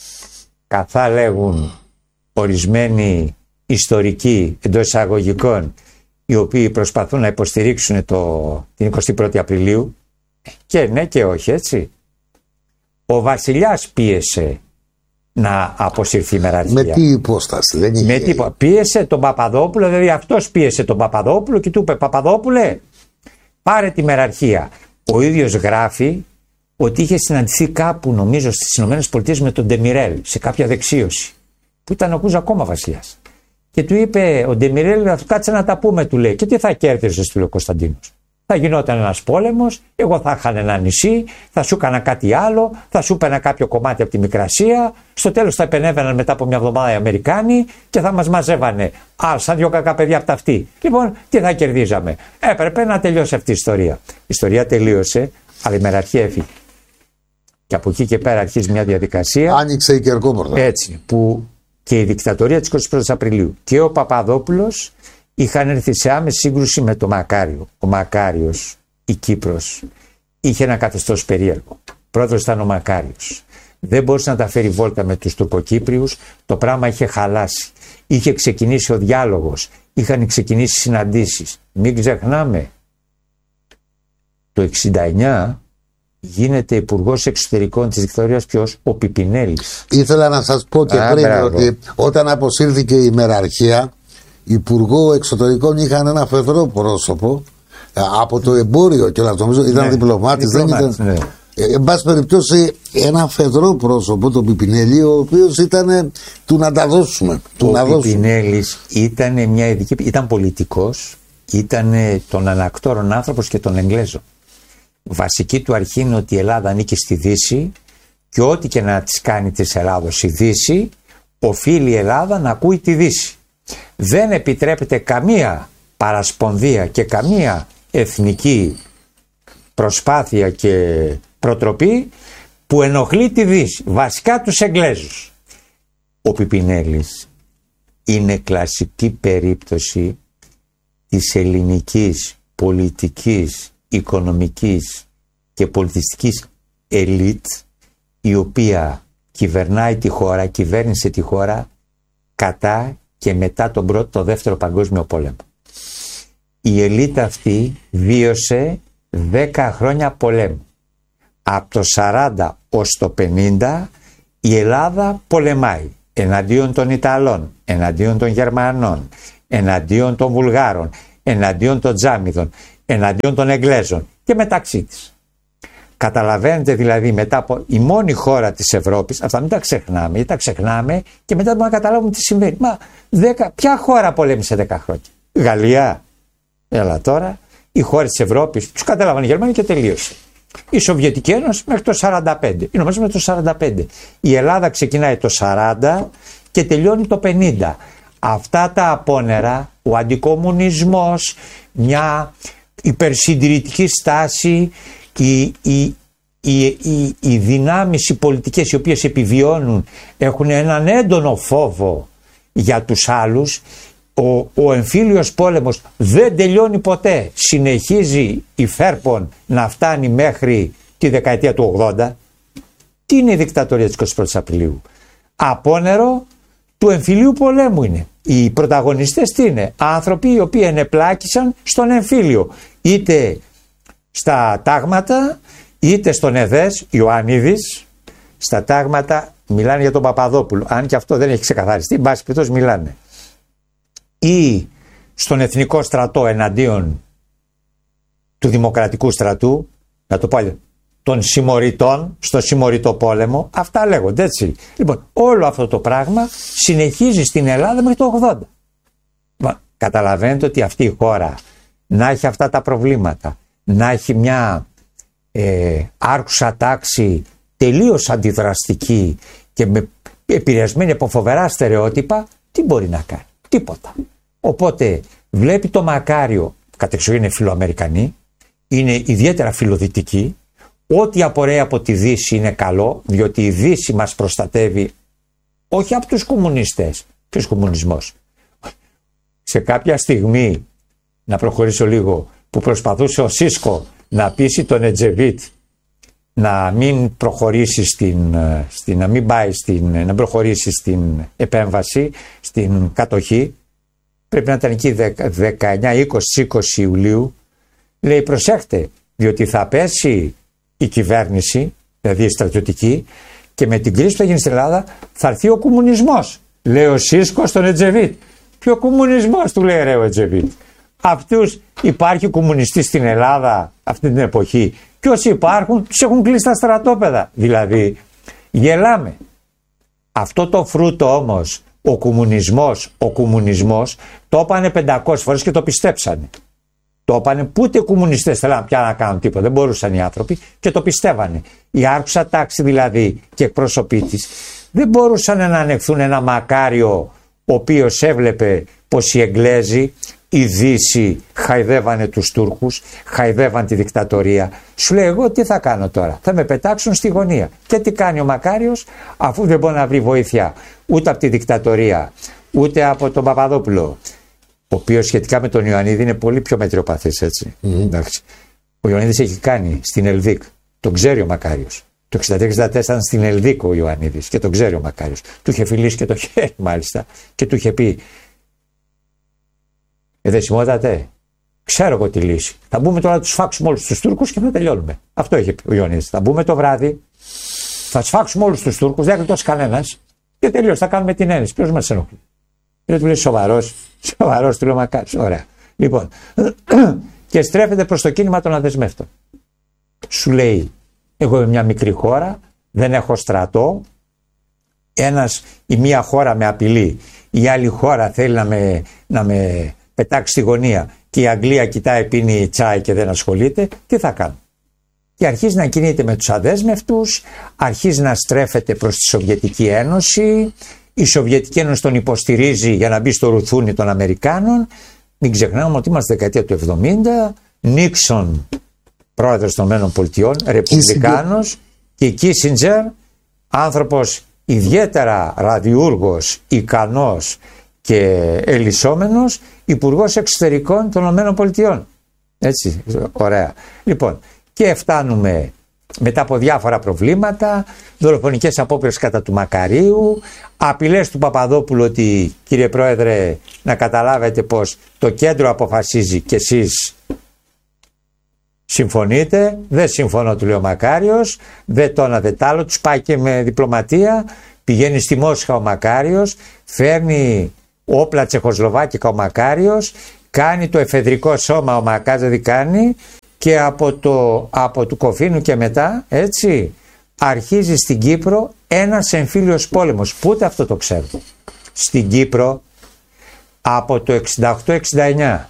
καθά λέγουν ορισμένοι ιστορικοί εντός εισαγωγικών, οι οποίοι προσπαθούν να υποστηρίξουν την 21η Απριλίου, και ναι και όχι, έτσι. Ο βασιλιάς πίεσε να αποσυρθεί η μεραρχία. Με τι υπόσταση, δεν είχε. Με τι, πίεσε τον Παπαδόπουλο, δηλαδή αυτός πίεσε τον Παπαδόπουλο και του είπε: Παπαδόπουλε, πάρε τη μεραρχία. Ο ίδιος γράφει ότι είχε συναντηθεί κάπου, νομίζω στις ΗΠΑ, με τον Ντεμιρέλ σε κάποια δεξίωση, που ήταν ο Κούζα ακόμα βασιλιάς. Και του είπε ο Ντεμιρέλ: κάτσε να τα πούμε, του λέει. Και τι θα κέρδιζες, του λέει ο Κωνσταντίνος. Θα γινόταν ένας πόλεμος, εγώ θα είχαν ένα νησί, θα σου έκανα κάτι άλλο, θα σου έπαιρνα κάποιο κομμάτι από τη Μικρασία, στο τέλος θα επενέβαιναν μετά από μια εβδομάδα οι Αμερικάνοι και θα μας μαζεύανε σαν δυο κακά παιδιά από τα αυτή. Λοιπόν, τι θα κερδίζαμε. Έπρεπε να τελειώσει αυτή η ιστορία. Η ιστορία τελείωσε, αλλά η μεραρχία έφυγε. Και από εκεί και πέρα αρχίζει μια διαδικασία. Άνοιξε η Κερκόπορτα. Έτσι, που και η δικτατορία της 21ης Απριλίου και ο Παπαδόπουλος είχαν έρθει σε άμεση σύγκρουση με τον Μακάριο. Ο Μακάριος, η Κύπρος, είχε ένα καθεστώς περίεργο. Πρόεδρος ήταν ο Μακάριος. Δεν μπορούσε να τα φέρει βόλτα με τους Τουρκοκύπριους. Το πράγμα είχε χαλάσει. Είχε ξεκινήσει ο διάλογος. Είχαν ξεκινήσει συναντήσεις. Μην ξεχνάμε, το 1969 γίνεται υπουργός εξωτερικών της δικτατορίας ποιος? Ο Πιπινέλης. Ήθελα να σας πω και πριν ότι όταν αποσύρθηκε η μεραρχία, υπουργό εξωτερικών είχαν ένα φεδρό πρόσωπο από το εμπόριο και όλα, νομίζω ήταν διπλωμάτης, δεν ήταν. Ναι. Εν πάση περιπτώσει, ένα φεδρό πρόσωπο, τον Πιπινέλη, ο οποίος ήταν του να τα δώσουμε. Ο Πιπινέλης ήταν μια ειδική, ήταν πολιτικός, ήταν των ανακτόρων άνθρωπος και των Εγγλέζων. Βασική του αρχή είναι ότι η Ελλάδα ανήκει στη Δύση και ό,τι και να της κάνει της Ελλάδος η Δύση, οφείλει η Ελλάδα να ακούει τη Δύση. Δεν επιτρέπεται καμία παρασπονδία και καμία εθνική προσπάθεια και προτροπή που ενοχλεί τη Δύση, βασικά τους Εγγλέζους. Ο Πιπινέλης είναι κλασική περίπτωση της ελληνικής πολιτικής, οικονομικής και πολιτιστικής ελίτ, η οποία κυβερνάει τη χώρα, κυβέρνησε τη χώρα κατά και μετά τον πρώτο, το δεύτερο παγκόσμιο πόλεμο. Η ελίτ αυτή βίωσε 10 χρόνια πολέμου. Από το 40 ως το 50 η Ελλάδα πολεμάει εναντίον των Ιταλών, εναντίον των Γερμανών, εναντίον των Βουλγάρων, εναντίον των Τζάμιδων, εναντίον των Εγγλέζων και μεταξύ της. Καταλαβαίνετε δηλαδή, μετά από η μόνη χώρα της Ευρώπης, αυτά μην τα ξεχνάμε, γιατί τα ξεχνάμε και μετά μπορούμε να καταλάβουμε τι συμβαίνει. Μα ποια χώρα πολέμησε 10 χρόνια? Γαλλία. Έλα τώρα, οι χώρες της Ευρώπης, τους κατάλαβαν οι Γερμανοί και τελείωσε. Η Σοβιετική Ένωση μέχρι το 45, η νομίζω μέχρι το 45. Η Ελλάδα ξεκινάει το 40 και τελειώνει το 50. Αυτά τα απόνερα, ο αντικομουνισμός, μια υπερσυντηρητική στάση, οι δυνάμεις, οι πολιτικές οι οποίες επιβιώνουν έχουν έναν έντονο φόβο για τους άλλους. Ο εμφύλιος πόλεμος δεν τελειώνει ποτέ. Συνεχίζει η Φέρπον να φτάνει μέχρι τη δεκαετία του 80. Τι είναι η δικτατορία της 21ης Απριλίου? Απόνερο του εμφυλίου πολέμου είναι. Οι πρωταγωνιστές τι είναι? Άνθρωποι οι οποίοι ενεπλάκησαν στον εμφύλιο. Είτε στα τάγματα, είτε στον ΕΔΕΣ, Ιωαννίδης. Στα τάγματα μιλάνε για τον Παπαδόπουλο. Αν και αυτό δεν έχει ξεκαθαριστεί, εν πάση περιπτώσει μιλάνε. Ή στον εθνικό στρατό εναντίον του δημοκρατικού στρατού, να το πω άλλο, των συμμοριτών, στο συμμοριτό πόλεμο, αυτά λέγονται έτσι. Λοιπόν, όλο αυτό το πράγμα συνεχίζει στην Ελλάδα μέχρι το 80. Καταλαβαίνετε ότι αυτή η χώρα να έχει αυτά τα προβλήματα, να έχει μια άρχουσα τάξη τελείως αντιδραστική και με επηρεασμένη από φοβερά στερεότυπα, τι μπορεί να κάνει? Τίποτα. Οπότε βλέπει το Μακάριο, κατεξοχήν είναι φιλοαμερικανή, είναι ιδιαίτερα φιλοδυτική, ό,τι απορρέει από τη Δύση είναι καλό, διότι η Δύση μας προστατεύει όχι από τους κομμουνιστές. Ποιος κομμουνισμός? Σε κάποια στιγμή, να προχωρήσω λίγο, που προσπαθούσε ο Σίσκο να πείσει τον Ετζεβίτ να μην προχωρήσει να προχωρήσει στην επέμβαση, στην κατοχή, πρέπει να ήταν εκεί 19-20 Ιουλίου, λέει προσέχτε, διότι θα πέσει η κυβέρνηση, δηλαδή η στρατιωτική, και με την κρίση που θα γίνει στην Ελλάδα θα έρθει ο κομμουνισμός. Λέει ο Σίσκο στον Ετζεβίτ. Ποιο κομμουνισμός, του λέει ο Ετζεβίτ? Αυτούς υπάρχει κομμουνιστής στην Ελλάδα αυτή την εποχή? Και όσοι υπάρχουν τους έχουν κλείσει στα στρατόπεδα. Δηλαδή γελάμε. Αυτό το φρούτο όμως, ο κομμουνισμός το είπανε 500 φορές και το πιστέψανε. Το είπανε που ούτε οι κομμουνιστές θέλαν πια να κάνουν τίποτα, δεν μπορούσαν οι άνθρωποι και το πιστεύανε. Η άρχουσα τάξη δηλαδή και εκπρόσωποι της δεν μπορούσαν να ανεχθούν ένα Μακάριο ο οποίος έβλεπε πως οι Εγγλέζοι, η Δύση χαϊδεύανε τους Τούρκους, χαϊδεύαν τη δικτατορία. Σου λέει εγώ τι θα κάνω τώρα? Θα με πετάξουν στη γωνία. Και τι κάνει ο Μακάριος, αφού δεν μπορεί να βρει βοήθεια ούτε από τη δικτατορία ούτε από τον Παπαδόπουλο, ο οποίος σχετικά με τον Ιωαννίδη είναι πολύ πιο μετριοπαθής, έτσι. Ο Ιωαννίδης έχει κάνει στην Ελδίκ, τον ξέρει ο Μακάριος. Το 63-64 ήταν στην Ελδίκ ο Ιωαννίδης και τον ξέρει ο Μακάριος. Του είχε φιλήσει και το χέρι μάλιστα και του είχε πει εδεσιμότατε, ξέρω εγώ τη λύση. Θα μπούμε τώρα να τους φάξουμε όλους τους Τούρκους και θα τελειώνουμε. Αυτό είχε πει ο Ιωαννίδης. Θα μπούμε το βράδυ, θα σφάξουμε όλους τους Τούρκους, δεν γλιτώσει κανένας και τελείως θα κάνουμε την ένεση. Ποιος μας ενοχλεί? Και του λέει σοβαρός, του λέει Μακάριος. Ωραία. Λοιπόν, και στρέφεται προς το κίνημα των αδεσμεύτων. Σου λέει, εγώ είμαι μια μικρή χώρα, δεν έχω στρατό, η μία χώρα με απειλεί, η άλλη χώρα θέλει να με πετάξει στη γωνία και η Αγγλία κοιτάει, πίνει τσάι και δεν ασχολείται, τι θα κάνω? Και αρχίζει να κινείται με τους αδέσμευτους, αρχίζει να στρέφεται προς τη Σοβιετική Ένωση, η Σοβιετική Ένωση τον υποστηρίζει για να μπει στο ρουθούνι των Αμερικάνων. Μην ξεχνάμε ότι είμαστε δεκαετία του 70, Νίξον πρόεδρος των ΗΠΑ, ρεπουμπλικάνος, και η Κίσιντζερ, άνθρωπος ιδιαίτερα ραδιούργος, ικανός και ελισσόμενος, υπουργός εξωτερικών των ΗΠΑ. Έτσι, ωραία. Λοιπόν, και φτάνουμε μετά από διάφορα προβλήματα, δολοφονικές απόπειρες κατά του Μακαρίου, απειλές του Παπαδόπουλου ότι κύριε Πρόεδρε να καταλάβετε πως το κέντρο αποφασίζει και εσείς Συμφωνείτε, δεν συμφωνώ, του λέει ο Μακάριος, δεν το ένα δεν τ' άλλο, τους πάει και με διπλωματία, πηγαίνει στη Μόσχα ο Μακάριος, φέρνει όπλα τσεχοσλοβάκικα ο Μακάριος, κάνει το εφεδρικό σώμα ο Μακάριος, κάνει, και από του Κοφίνου και μετά, έτσι, αρχίζει στην Κύπρο ένας εμφύλιος πόλεμος, που ούτε αυτό το ξέρω. Στην Κύπρο από το 68-69,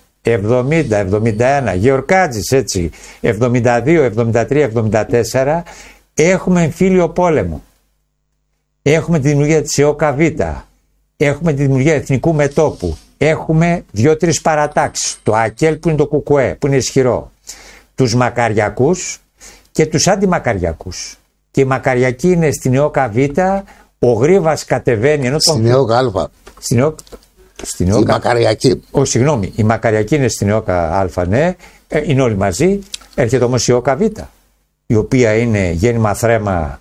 70-71, Γεωργάτζης, έτσι, 72-73-74, έχουμε εμφύλιο πόλεμο. Έχουμε τη δημιουργία της ΕΟΚΑΒ, έχουμε τη δημιουργία Εθνικού Μετώπου, έχουμε 2-3 παρατάξεις, το ΑΚΕΛ που είναι το ΚΚΕ, που είναι ισχυρό, τους Μακαριακούς και τους αντιμακαριακούς. Και οι Μακαριακοί είναι στην ΕΟΚΑΒ, ο Γρίβας κατεβαίνει, ενώ στην ΕΟΚΑ. Στην ΕΟΚΑ. Η Μακαριακή. Συγγνώμη, η Μακαριακή είναι στην ΕΟΚΑ Α, ναι, είναι όλοι μαζί. Έρχεται όμως η ΕΟΚΑ Β, η οποία είναι γέννημα θρέμα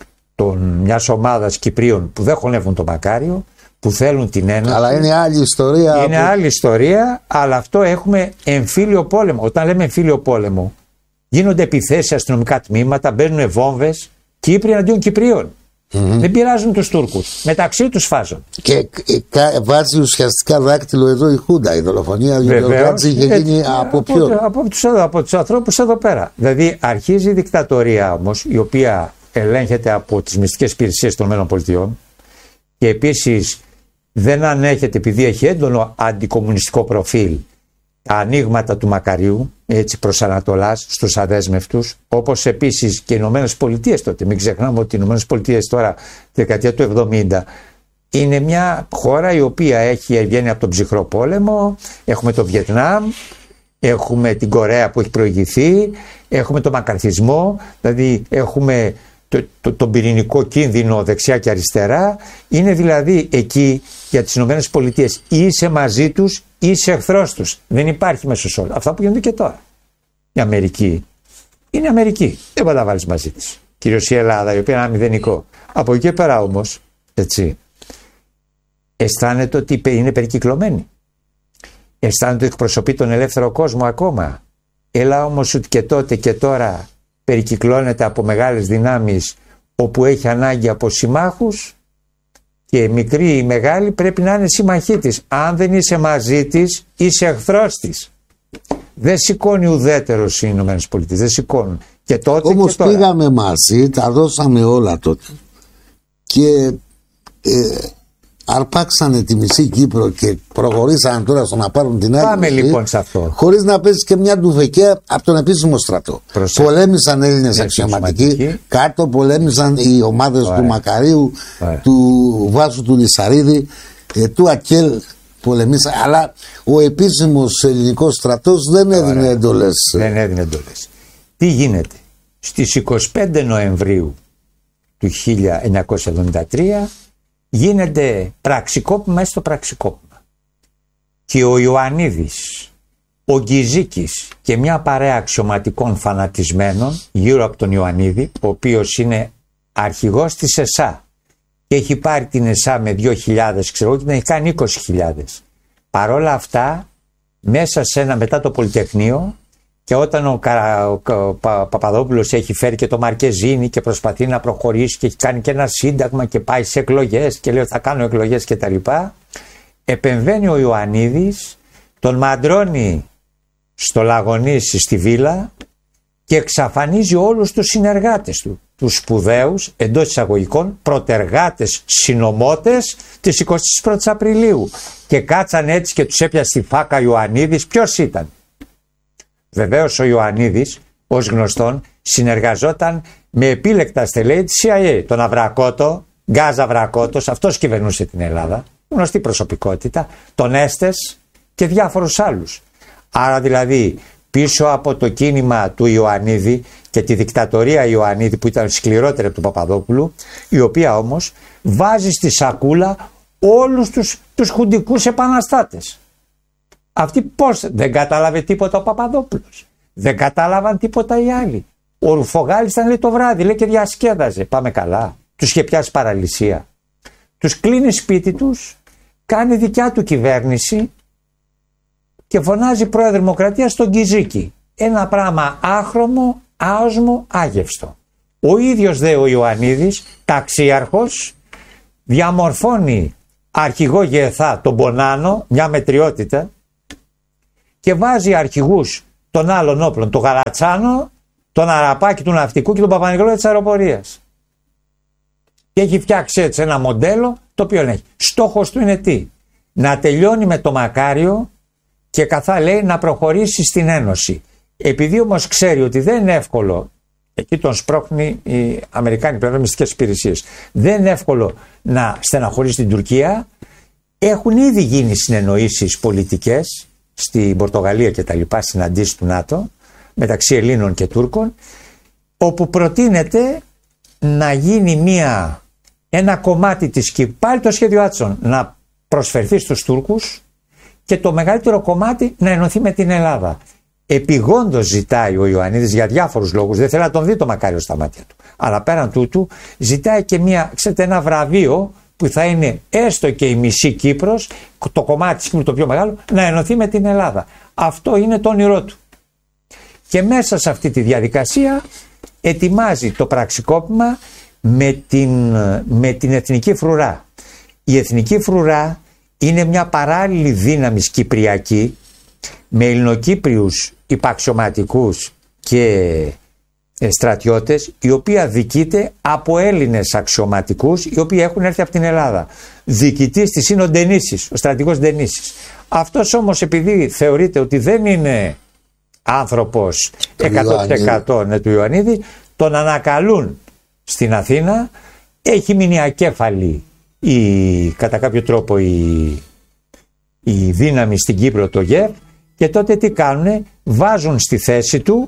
μιας ομάδας Κυπρίων που δεν χωνεύουν το Μακάριο, που θέλουν την ένωση. Αλλά είναι άλλη ιστορία. Είναι άλλη ιστορία, αλλά αυτό έχουμε εμφύλιο πόλεμο. Όταν λέμε εμφύλιο πόλεμο, γίνονται επιθέσεις σε αστυνομικά τμήματα, μπαίνουν βόμβες, Κύπροι εναντίον Κυπρίων. Δεν πειράζουν τους Τούρκους. Μεταξύ τους φάζουν. Και βάζει ουσιαστικά δάκτυλο εδώ η Χούντα. Η δολοφονία του Γεωργάτζη είχε γίνει από ποιον? Από τους ανθρώπους εδώ πέρα. Δηλαδή αρχίζει η δικτατορία όμως, η οποία ελέγχεται από τις μυστικές υπηρεσίες των ΗΠΑ και επίσης δεν ανέχεται, επειδή έχει έντονο αντικομμουνιστικό προφίλ, τα ανοίγματα του Μακαρίου, έτσι προς Ανατολάς, στους αδέσμευτους, όπως επίσης και οι Ηνωμένες Πολιτείες τότε. Μην ξεχνάμε ότι οι Ηνωμένες Πολιτείες τώρα, τη δεκαετία του 70, είναι μια χώρα η οποία έχει βγαίνει από τον ψυχρό πόλεμο. Έχουμε το Βιετνάμ, έχουμε την Κορέα που έχει προηγηθεί, έχουμε τον μακαρθισμό, δηλαδή έχουμε τον πυρηνικό κίνδυνο δεξιά και αριστερά. Είναι δηλαδή εκεί για τις Ηνωμένες Πολιτείες ή είσαι μαζί τους ή είσαι εχθρός τους. Δεν υπάρχει μέσος όρος. Αυτά που γίνονται και τώρα. Η Αμερική είναι Αμερική. Δεν μπορεί να βάλεις μαζί της. Κυρίως η Ελλάδα, η οποία είναι ένα μηδενικό. Από εκεί πέρα όμως, έτσι, αισθάνεται ότι είναι περικυκλωμένη. Αισθάνεται ότι εκπροσωπεί τον ελεύθερο κόσμο ακόμα. Έλα όμως ότι και τότε και τώρα περικυκλώνεται από μεγάλες δυνάμεις, όπου έχει ανάγκη από συμμάχους, και μικρή ή μεγάλη πρέπει να είναι συμμαχή της. Αν δεν είσαι μαζί της, είσαι εχθρός της. Δεν σηκώνει ουδέτερος οι Ηνωμένες Πολιτείες, δεν σηκώνουν. Και τότε όμως και τώρα. πήγαμε μαζί, τα δώσαμε όλα τότε και αρπάξανε τη μισή Κύπρο και προχωρήσανε τώρα στο να πάρουν την άλλη. Πάμε λοιπόν σε αυτό. Χωρίς να παίζει και μια ντουβεκαία από τον επίσημο στρατό. Πολέμησαν Έλληνες αξιωματικοί, κάτω πολέμησαν οι ομάδες του Μακαρίου, του Βάσου του Λυσαρίδη, του ΑΚΕΛ πολεμήσαν. Αλλά ο επίσημος ελληνικός στρατός δεν έδινε εντολές. Δεν έδινε εντολές. Τι γίνεται? Στις 25 Νοεμβρίου του 1973 γίνεται πραξικόπημα, έστω πραξικόπημα. Και ο Ιωαννίδης, ο Γκυζίκης και μια παρέα αξιωματικών φανατισμένων γύρω από τον Ιωαννίδη, ο οποίος είναι αρχηγός της ΕΣΑ και έχει πάρει την ΕΣΑ με 2.000, ξέρω εγώ, και την έχει κάνει 20.000. Παρόλα αυτά, μέσα σε ένα, μετά το Πολυτεχνείο, και όταν ο Παπαδόπουλος έχει φέρει και το Μαρκεζίνη και προσπαθεί να προχωρήσει και έχει κάνει και ένα σύνταγμα και πάει σε εκλογές και λέει θα κάνω εκλογές και τα λοιπά, επεμβαίνει ο Ιωαννίδης, τον μαντρώνει στο Λαγονίσι στη βίλα και εξαφανίζει όλους τους συνεργάτες του, τους σπουδαίους, εντός εισαγωγικών, προτεργάτες, συνωμότες της 21ης Απριλίου, και κάτσαν έτσι και τους έπιασε στη φάκα Ιωαννίδης. Ποιος ήταν? Βεβαίως ο Ιωαννίδης, ως γνωστόν, συνεργαζόταν με επίλεκτα στελέχη της CIA. Τον Αβρακότο, Γκάζ Αβρακότος, αυτός κυβερνούσε την Ελλάδα, γνωστή προσωπικότητα, τον Έστες και διάφορους άλλους. Άρα δηλαδή πίσω από το κίνημα του Ιωαννίδη και τη δικτατορία Ιωαννίδη, που ήταν σκληρότερη από του Παπαδόπουλου, η οποία όμως βάζει στη σακούλα όλους τους χουντικούς επαναστάτες. Αυτοί πώς? Δεν κατάλαβε τίποτα ο Παπαδόπουλος. Δεν κατάλαβαν τίποτα οι άλλοι. Ο Ρουφογάλης ήταν, λέει, το βράδυ, λέει, και διασκέδαζε. Πάμε καλά. Τους είχε πιάσει παραλυσία. Τους κλείνει σπίτι τους, κάνει δικιά του κυβέρνηση και φωνάζει πρόεδρο Δημοκρατία στον Γκυζίκη. ένα πράγμα άχρωμο, άοσμο, άγευστο. Ο ίδιος δε ο Ιωαννίδης, ταξίαρχος, διαμορφώνει αρχηγό Γεθά τον Πονάνο, μια μετριότητα, και βάζει αρχηγούς των άλλων όπλων, τον Γαλατσάνο, τον Αραπάκη του Ναυτικού και τον Παπα-Νικολάου της Αεροπορίας. Και έχει φτιάξει έτσι ένα μοντέλο το οποίο έχει. Στόχος του είναι τι? Να τελειώνει με το Μακάριο και καθά λέει να προχωρήσει στην Ένωση. Επειδή όμως ξέρει ότι δεν είναι εύκολο, εκεί τον σπρώχνει οι Αμερικάνοι μυστικές υπηρεσίες, δεν είναι εύκολο να στεναχωρήσει την Τουρκία, έχουν ήδη γίνει συνεννοήσεις πολιτικές στην Πορτογαλία και τα λοιπά, συναντήσεις του ΝΑΤΟ μεταξύ Ελλήνων και Τούρκων, όπου προτείνεται να γίνει ένα κομμάτι της Κύπρου, πάλι το σχέδιο Άτσον, να προσφερθεί στους Τούρκους και το μεγαλύτερο κομμάτι να ενωθεί με την Ελλάδα. Επιγόντως ζητάει ο Ιωαννίδης για διάφορους λόγους, δεν θέλει να τον δει το Μακάριο στα μάτια του, αλλά πέραν τούτου ζητάει και ένα βραβείο που θα είναι έστω και η μισή Κύπρος, το κομμάτι της Κύπρου το πιο μεγάλο, να ενωθεί με την Ελλάδα. Αυτό είναι το όνειρό του. Και μέσα σε αυτή τη διαδικασία ετοιμάζει το πραξικόπημα με την Εθνική Φρουρά. Η Εθνική Φρουρά είναι μια παράλληλη δύναμη κυπριακή με Ελληνοκύπριους υπαξιωματικούς και στρατιώτες, η οποία διοικείται από Έλληνες αξιωματικούς οι οποίοι έχουν έρθει από την Ελλάδα. Διοικητής της είναι ο Ντενίσης, ο στρατηγός Ντενίσης. Αυτός όμως, επειδή θεωρείται ότι δεν είναι άνθρωπος 100% του Ιωαννίδη, τον ανακαλούν στην Αθήνα, έχει μείνει ακέφαλη κατά κάποιο τρόπο η δύναμη στην Κύπρο, το ΓΕΒ, και τότε τι κάνουνε? Βάζουν στη θέση του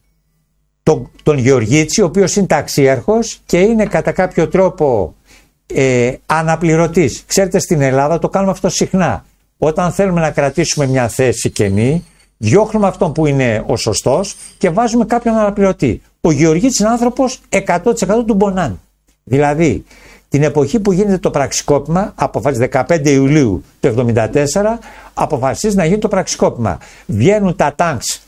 τον Γεωργίτσι, ο οποίος είναι ταξίαρχος και είναι κατά κάποιο τρόπο αναπληρωτής. Ξέρετε, στην Ελλάδα το κάνουμε αυτό συχνά. Όταν θέλουμε να κρατήσουμε μια θέση κενή, διώχνουμε αυτόν που είναι ο σωστός και βάζουμε κάποιον αναπληρωτή. Ο Γεωργίτσης είναι άνθρωπος 100% του Μπονάν. Δηλαδή, την εποχή που γίνεται το πραξικόπημα, αποφασίζει 15 Ιουλίου του 1974, αποφασίζει να γίνει το πραξικόπημα. Βγαίνουν τα τάγκς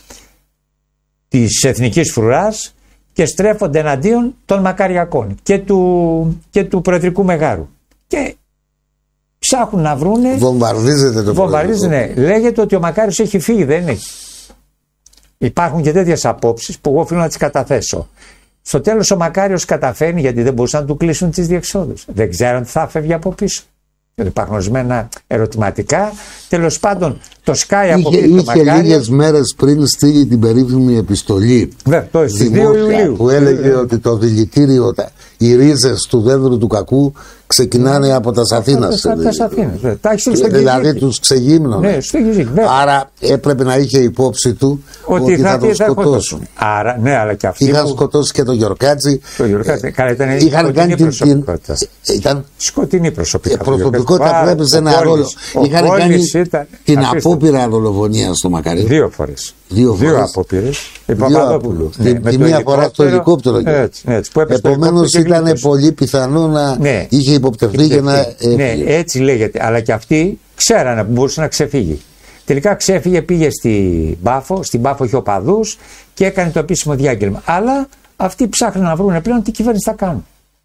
της Εθνικής Φρουράς και στρέφονται εναντίον των Μακαριακών και του Προεδρικού Μεγάρου. Και ψάχνουν να βρούνε. Βομβαρδίζεται το Προεδρικό. Ναι. Λέγεται ότι ο Μακάριος έχει φύγει, δεν έχει. Υπάρχουν και τέτοιες απόψεις που εγώ οφείλω να τις καταθέσω. Στο τέλος ο Μακάριος καταφέρνει, γιατί δεν μπορούσαν να του κλείσουν τις διεξόδους. Δεν ξέραν τι θα φεύγει από πίσω. Υπάρχουν ορισμένα ερωτηματικά. Τέλος πάντων, το σκάει από πίσω. Είχε λίγες μέρες πριν στείλει την περίφημη επιστολή δημόσια, που έλεγε ότι το δηλητήριο, οι ρίζες του δέντρου του κακού ξεκινάνε από τα Αθήνας. Δηλαδή τους ξεγύμνωνε. Άρα έπρεπε να είχε υπόψη του ότι θα τον σκοτώσουν. Άρα, ναι, αλλά και αυτοί είχαν σκοτώσει και τον Γιορκάτζη. Είχαν κάνει την σκοτεινή προσωπικότητα. Προσωπικότητα που έπαιζε ένα ρόλο. Είχαν κάνει την απόπειρα δολοφονία στο Μακάριο. 2 φορές. 2 απόπειρες. Τη μία φορά στο ελικόπτερο. Επομένως ήταν πολύ πιθανό να είχε υποπτευθεί για να. Ναι, έτσι λέγεται. Αλλά και αυτοί ξέρανε που μπορούσε να ξεφύγει. Τελικά ξέφυγε, πήγε στην Πάφο. Στην Πάφο είχε οπαδούς και έκανε το επίσημο διάγγελμα. Αλλά αυτοί ψάχνουν να βρουν πλέον τι κυβέρνηση θα κάνουν.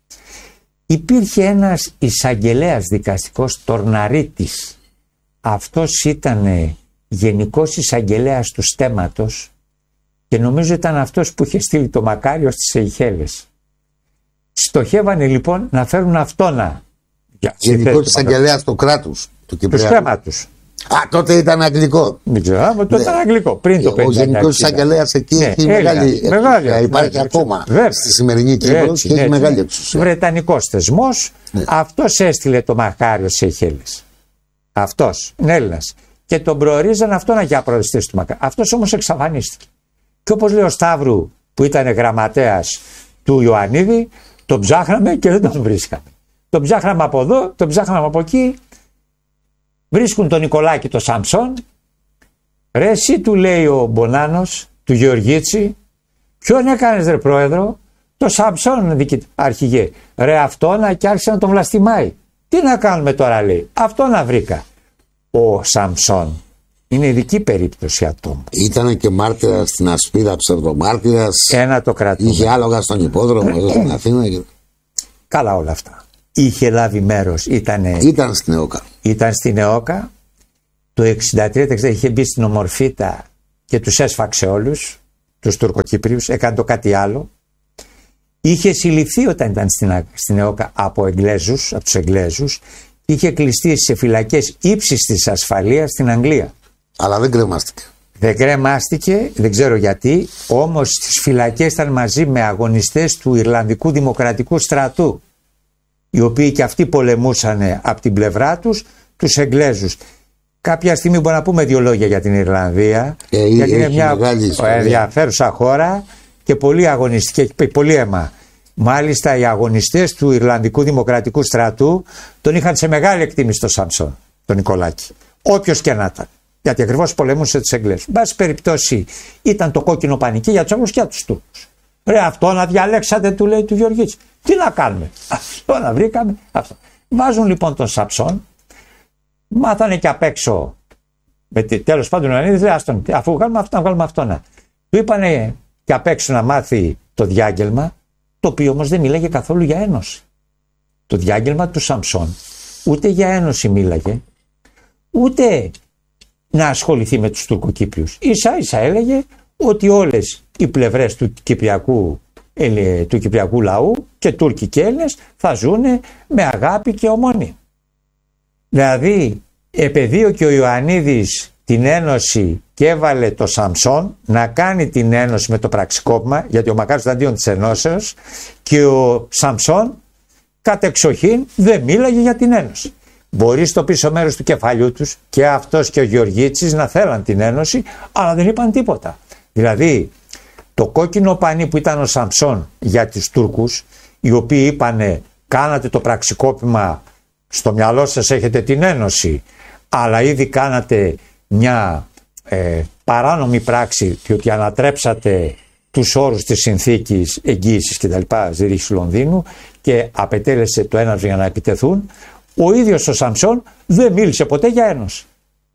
Υπήρχε ένας εισαγγελέας δικαστικός, Τορναρίτης. Αυτός ήταν γενικός εισαγγελέας του στέματος και νομίζω ήταν αυτός που είχε στείλει το Μακάριο στις Σεϊχέλες. Στοχεύανε λοιπόν να φέρουν αυτόνα. Γενικός εισαγγελέας του κράτους, του στέματος. Τότε ήταν αγγλικό. Δεν ξέρω, τότε ήταν αγγλικό. Πριν το 50. Ο γενικός εισαγγελέας εκεί έχει μεγάλη εξουσία. Υπάρχει ακόμα στη σημερινή Κύπρο και έχει μεγάλη εξουσία. Βρετανικός θεσμός. Αυτός έστειλε το Μακάριο σε Σεϊχέλες. Αυτός είναι Έλληνας. Και τον προορίζαν αυτόν για προοριστής του Μακάριου. Αυτός όμως εξαφανίστηκε. Και όπως λέει ο Σταύρου, που ήταν γραμματέας του Ιωαννίδη, τον ψάχναμε και δεν τον βρίσκαμε. Τον ψάχναμε από εδώ, τον ψάχναμε από εκεί. Βρίσκουν τον Νικολάκη το Σαμψόν. Ρε εσύ, του λέει ο Μπονάνος, του Γεωργίτσι, ποιον έκανες ρε πρόεδρο? Το Σαμψόν, αρχηγέ. Ρε αυτόνα, και άρχισε να τον βλαστημάει. Τι να κάνουμε τώρα, λέει? Αυτόνα βρήκα. Ο Σαμψόν Είναι ειδική περίπτωση ατόμου. Ήταν και μάρτυρας στην Ασπίδα, ψευδομάρτυρας. Ένα το κρατούμε. Είχε άλογα στον υπόδρομο εδώ στην Αθήνα. Καλά όλα αυτά. Είχε λάβει μέρος. Ήταν στην ΕΟΚΑ. Ήταν στην ΕΟΚΑ. Το 1963 είχε μπει στην Ομορφίτα και τους έσφαξε όλους, τους Τουρκοκύπριους. Έκανε το κάτι άλλο. Είχε συλληφθεί όταν ήταν στην ΕΟΚΑ από τους Εγγλέζους. Είχε κλειστεί σε φυλακές ύψης της ασφαλείας στην Αγγλία. Αλλά δεν κρεμάστηκε. Δεν κρεμάστηκε, δεν ξέρω γιατί, όμως στις φυλακές ήταν μαζί με αγωνιστές του Ιρλανδικού Δημοκρατικού Στρατού, οι οποίοι και αυτοί πολεμούσαν από την πλευρά τους Εγγλέζους. Κάποια στιγμή μπορούμε να πούμε δύο λόγια για την Ιρλανδία, γιατί είναι μια ενδιαφέρουσα χώρα και πολύ αγωνιστική, έχει πολύ αίμα. Μάλιστα οι αγωνιστές του Ιρλανδικού Δημοκρατικού Στρατού τον είχαν σε μεγάλη εκτίμηση τον Σάμψον, τον Νικολάκη. Όποιος και να ήταν. Γιατί ακριβώς πολεμούσε τους Εγγλέζους. Εν πάση περιπτώσει ήταν το κόκκινο πανικί για τους Αγγλούς και για τους Τούρκους. Ρε, αυτό να διαλέξατε, του λέει του Γεωργίτση. Τι να κάνουμε. Αυτό να βρήκαμε. Αυτό. Βάζουν λοιπόν τον Σάμψον. Μάθανε και απ' έξω. Τέλος πάντων ο Ιωαννίδης λέει, αφού βγάλουμε αυτό, να βγάλουμε αυτό να. Του είπανε και απ' έξω να μάθει το διάγγελμα, το οποίο όμως δεν μίλαγε καθόλου για ένωση. Το διάγγελμα του Σαμψόν ούτε για ένωση μίλαγε, ούτε να ασχοληθεί με τους Τουρκοκύπριους. Ίσα ίσα έλεγε ότι όλες οι πλευρές του κυπριακού λαού και Τούρκοι και Έλληνες θα ζουν με αγάπη και ομόνια. Δηλαδή επεδίωκε ο Ιωαννίδης την ένωση και έβαλε το Σαμψόν να κάνει την ένωση με το πραξικόπημα, γιατί ο Μακάριος ήταν αντίον της ενώσεως, και ο Σαμψόν κατεξοχήν δεν μίλαγε για την ένωση. Μπορεί στο πίσω μέρος του κεφαλιού τους και αυτός και ο Γεωργίτσης να θέλαν την ένωση, αλλά δεν είπαν τίποτα. Δηλαδή το κόκκινο πανί που ήταν ο Σαμψόν για τους Τούρκους, οι οποίοι είπανε κάνατε το πραξικόπημα, στο μυαλό σας έχετε την ένωση, αλλά ήδη κάνατε μια παράνομη πράξη, διότι ανατρέψατε τους όρους της συνθήκης εγγύησης και τα λοιπά Ζηρίχης Λονδίνου και απετέλεσε το έναυσμα για να επιτεθούν. Ο ίδιος ο Σαμψόν δεν μίλησε ποτέ για ένωση.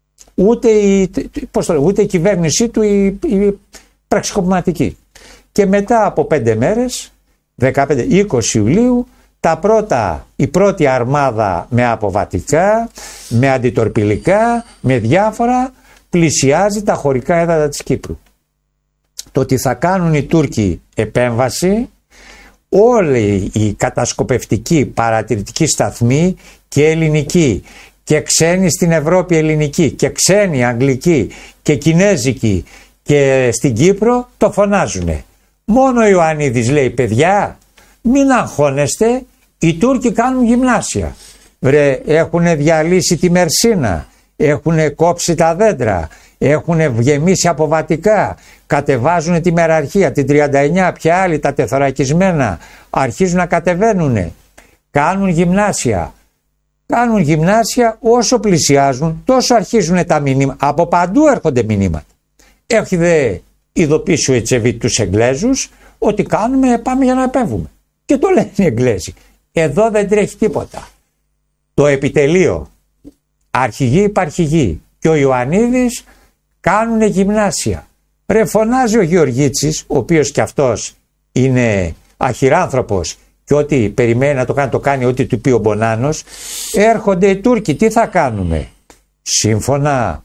Ούτε η κυβέρνησή του η πραξικοπηματική. Και μετά από 5 μέρες, 15-20 Ιουλίου, η πρώτη αρμάδα με αποβατικά, με αντιτορπιλικά, με διάφορα, πλησιάζει τα χωρικά έδατα της Κύπρου. Το ότι θα κάνουν οι Τούρκοι επέμβαση, όλοι οι κατασκοπευτικοί παρατηρητικοί σταθμοί και ελληνικοί και ξένοι στην Ευρώπη ελληνικοί και ξένοι αγγλικοί και κινέζικοι και στην Κύπρο το φωνάζουνε. Μόνο ο Ιωαννίδης λέει, παιδιά, μην αγχώνεστε, οι Τούρκοι κάνουν γυμνάσια. Έχουν διαλύσει τη Μερσίνα, έχουν κόψει τα δέντρα, έχουν γεμίσει αποβατικά, κατεβάζουν τη μεραρχία, την 39, πια άλλοι τα τεθωρακισμένα, αρχίζουν να κατεβαίνουν, κάνουν γυμνάσια. Κάνουν γυμνάσια, όσο πλησιάζουν τόσο αρχίζουν τα μηνύματα, από παντού έρχονται μηνύματα. Έχει δε ειδοποιήσει ο Ετσεβίτ τους Εγγλέζους ότι πάμε για να επέμβουμε. Και το λένε οι Εγγλέζοι. Εδώ δεν τρέχει τίποτα. Το επιτελείο, αρχηγοί υπαρχηγοί και ο Ιωαννίδης κάνουν γυμνάσια. Φωνάζει ο Γεωργίτσης, ο οποίος και αυτός είναι αχυράνθρωπος και ό,τι περιμένει να το κάνει ό,τι του πει ο Μπονάνος. Έρχονται οι Τούρκοι, τι θα κάνουμε? Σύμφωνα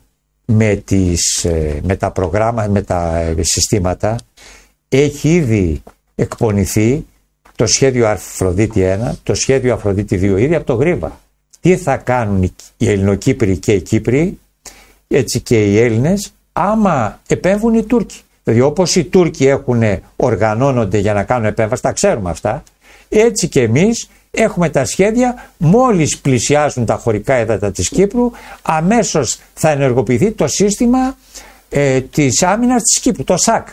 με τα προγράμματα, με τα συστήματα, έχει ήδη εκπονηθεί το σχέδιο Αφροδίτη 1, το σχέδιο Αφροδίτη 2, ήδη από το Γρίβα. Τι θα κάνουν οι Ελληνοκύπροι και οι Κύπροι, έτσι και οι Έλληνες, άμα επέμβουν οι Τούρκοι. Δηλαδή όπως οι Τούρκοι οργανώνονται για να κάνουν επέμβαση, τα ξέρουμε αυτά, έτσι και εμείς έχουμε τα σχέδια, μόλις πλησιάζουν τα χωρικά έδατα της Κύπρου, αμέσως θα ενεργοποιηθεί το σύστημα της άμυνας της Κύπρου, το ΣΑΚ.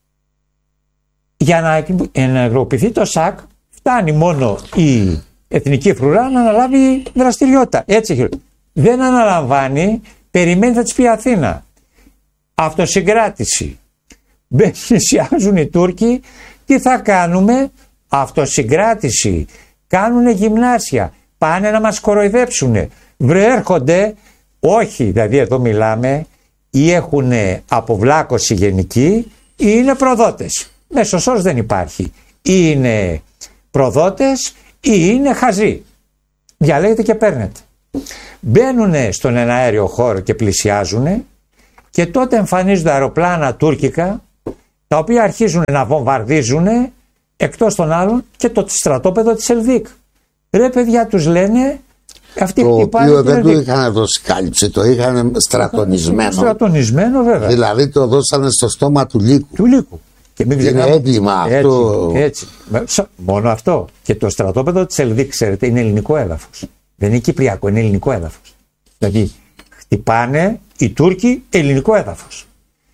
Για να ενεργοποιηθεί το ΣΑΚ, φτάνει μόνο η Εθνική Φρουρά να αναλάβει δραστηριότητα. Έτσι δεν αναλαμβάνει, περιμένει θα της πει Αθήνα. Αυτοσυγκράτηση. Πλησιάζουν οι Τούρκοι, τι θα κάνουμε? Αυτοσυγκράτηση. Κάνουνε γυμνάσια, πάνε να μας κοροϊδέψουνε. Έρχονται, όχι, δηλαδή εδώ μιλάμε, ή έχουν αποβλάκωση γενική ή είναι προδότες. Μέσος όρος δεν υπάρχει. Ή είναι προδότες ή είναι χαζοί. Διαλέγετε και παίρνετε. Μπαίνουν στον εναέριο χώρο και πλησιάζουν και τότε εμφανίζονται αεροπλάνα τουρκικά τα οποία αρχίζουν να βομβαρδίζουν εκτός των άλλων και το στρατόπεδο της Ελδίκ. Ρε παιδιά, τους λένε αυτοί το οποίο δεν το είχαν δώσει κάλυψη, το είχαν στρατονισμένο. Στρατονισμένο βέβαια. Δηλαδή το δώσανε στο στόμα του λύκου. Του λύκου. Και μην είναι έγκλημα αυτό. Έτσι. Μόνο αυτό. Και το στρατόπεδο της Ελδίκ, ξέρετε, είναι ελληνικό έδαφος. Δεν είναι κυπριακό, είναι ελληνικό έδαφος. Δηλαδή χτυπάνε οι Τούρκοι ελληνικό έδαφος.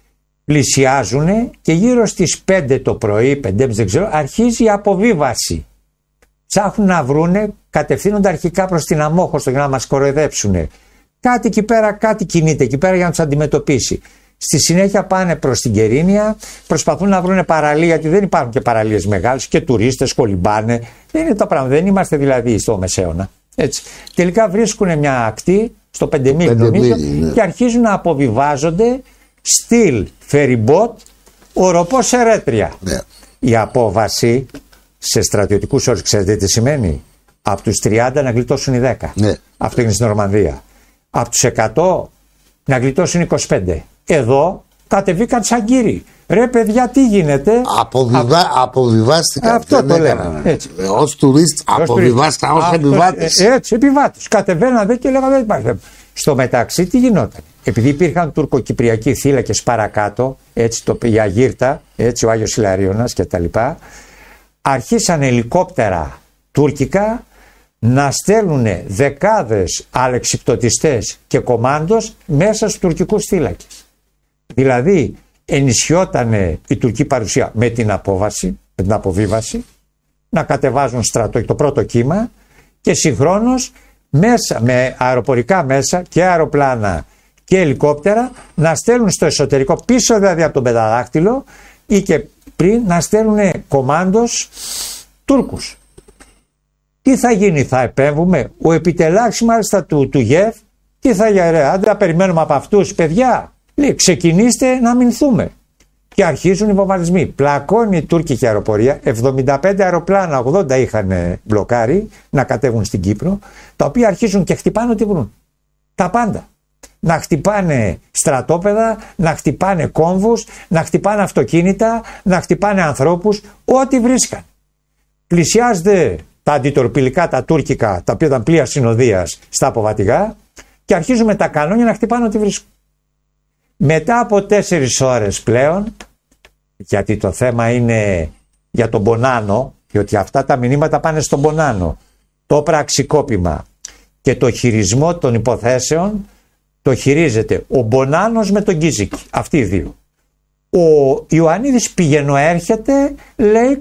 Πλησιάζουν και γύρω στις 5 το πρωί, 5.30 δεν ξέρω, αρχίζει η αποβίβαση. Ψάχνουν να βρούνε, κατευθύνονται αρχικά προς την Αμόχωστο για να μας κοροϊδέψουν. Κάτι εκεί πέρα, κάτι κινείται εκεί πέρα για να τους αντιμετωπίσει. Στη συνέχεια πάνε προς την Κερίνια, προσπαθούν να βρούνε παραλία, γιατί δεν υπάρχουν και παραλίες μεγάλες και τουρίστες κολυμπάνε. Δεν είναι τα πράγματα, δεν είμαστε δηλαδή στο Μεσαίωνα. Έτσι. Τελικά βρίσκουν μια ακτή στο 5 μίλι νομίζω και αρχίζουν να αποβιβάζονται στυλ φεριμπότ οροπός Ερέτρια. Ναι. Η απόβαση σε στρατιωτικούς όρους, ξέρετε τι σημαίνει? Από τους 30 να γλιτώσουν οι 10. Ναι. Αυτό είναι στην Νορμανδία. Από τους 100 να γλιτώσουν 25. Εδώ κατεβήκαν σαν κύριοι. Ρε παιδιά, τι γίνεται? Αποβιβάστηκαν. Αυτό το λέμε. Ως τουρίστ αποβιβάστηκαν ως επιβάτες. Έτσι, επιβάτες. Κατεβαίνανε και λέγανε δεν υπάρχει. Στο μεταξύ τι γινόταν? Επειδή υπήρχαν τουρκοκυπριακοί θύλακες παρακάτω, έτσι η Αγύρτα, έτσι ο Άγιος Ιλαρίωνας κτλ. Αρχίσαν ελικόπτερα τουρκικά να στέλνουν δεκάδες αλεξιπτωτιστές και κομάντος μέσα στους τουρκικούς θύλακες. Δηλαδή ενισχυόταν η τουρκική παρουσία με την απόβαση, με την αποβίβαση, να κατεβάζουν στρατό το πρώτο κύμα και συγχρόνως μέσα με αεροπορικά μέσα και αεροπλάνα και ελικόπτερα να στέλνουν στο εσωτερικό, πίσω δηλαδή από τον πενταδάκτυλο ή και πριν, να στέλνουν κομάντος Τούρκους. Τι θα γίνει, θα επέμβουμε? Ο επιτελάξης μάλιστα του ΓΕΦ, τι θα γίνει, άντε να περιμένουμε από αυτούς, παιδιά? Λέει, ξεκινήστε να αμυνθούμε. Και αρχίζουν οι βομβαρδισμοί. Πλακώνει η τουρκική αεροπορία, 75 αεροπλάνα, 80 είχαν μπλοκάρει να κατέβουν στην Κύπρο, τα οποία αρχίζουν και χτυπάνε ό,τι βρουν. Τα πάντα. Να χτυπάνε στρατόπεδα, να χτυπάνε κόμβους, να χτυπάνε αυτοκίνητα, να χτυπάνε ανθρώπους, ό,τι βρίσκαν. Πλησιάζονται τα αντιτορπιλικά, τα τουρκικά, τα οποία ήταν πλοία συνοδείας στα αποβατηγά και αρχίζουν με τα κανόνια να χτυπάνε ό,τι βρίσκουν. Μετά από 4 ώρες πλέον, γιατί το θέμα είναι για τον Μπονάνο, διότι αυτά τα μηνύματα πάνε στον Μπονάνο, το πραξικόπημα και το χειρισμό των υποθέσεων το χειρίζεται ο Μπονάνος με τον Γκίζικη, αυτοί οι δύο. Ο Ιωαννίδης πηγαίνω έρχεται, λέει,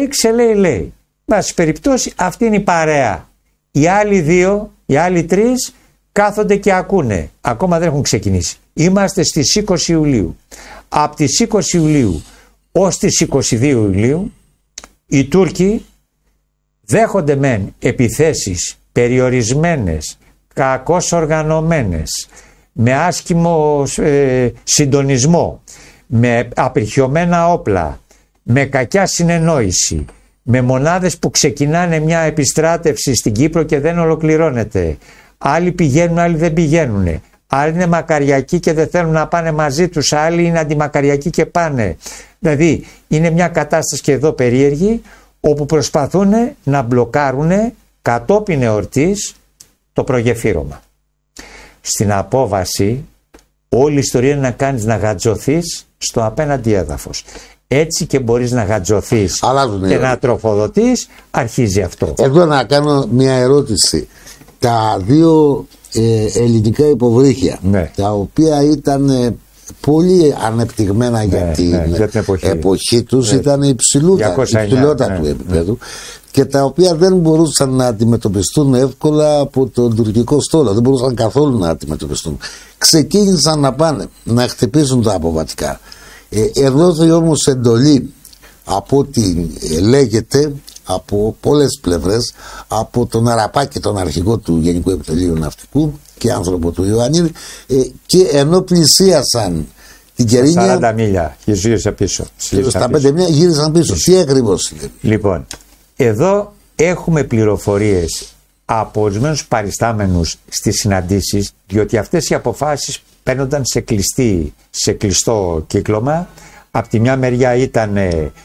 λέει. Βάση περιπτώσει αυτή είναι η παρέα. Οι άλλοι δύο, οι άλλοι 3 κάθονται και ακούνε. Ακόμα δεν έχουν ξεκινήσει. Είμαστε στις 20 Ιουλίου. Από τις 20 Ιουλίου ως τις 22 Ιουλίου οι Τούρκοι δέχονται μεν επιθέσεις περιορισμένες, κακώς οργανωμένες, με άσχημο συντονισμό, με απειρχιωμένα όπλα, με κακιά συνεννόηση, με μονάδες που ξεκινάνε μια επιστράτευση στην Κύπρο και δεν ολοκληρώνεται. Άλλοι πηγαίνουν, άλλοι δεν πηγαίνουν. Άλλοι είναι μακαριακοί και δεν θέλουν να πάνε μαζί τους, άλλοι είναι αντιμακαριακοί και πάνε. Δηλαδή είναι μια κατάσταση και εδώ περίεργη, όπου προσπαθούν να μπλοκάρουν κατόπιν εορτής το προγεφύρωμα. Στην απόβαση όλη η ιστορία είναι να κάνεις να γατζωθείς στο απέναντι έδαφος. Έτσι και μπορείς να γατζωθείς και να τροφοδοτείς, αρχίζει αυτό. Εδώ να κάνω μια ερώτηση. Τα 2 ελληνικά υποβρύχια, ναι, τα οποία ήταν πολύ ανεπτυγμένα για την εποχή τους, ήταν υψηλότατου επίπεδου, και τα οποία δεν μπορούσαν να αντιμετωπιστούν εύκολα από τον τουρκικό στόλο, δεν μπορούσαν καθόλου να αντιμετωπιστούν. Ξεκίνησαν να πάνε να χτυπήσουν τα αποβατικά. Εδόθη όμως εντολή, από ό,τι λέγεται, από πολλές πλευρές, από τον Αραπάκη, τον αρχηγό του Γενικού Επιτελείου Ναυτικού, και άνθρωπο του Ιωαννίδη, και ενώ πλησίασαν την Κερίνια, 40 μίλια γύρισαν πίσω. Στα 5 μίλια γύρισαν πίσω. Τι ακριβώς είναι? Λοιπόν, εδώ έχουμε πληροφορίες από ορισμένους παριστάμενους στις συναντήσεις, διότι αυτές οι αποφάσεις παίρνονταν σε κλειστό κύκλωμα. Από τη μια μεριά ήταν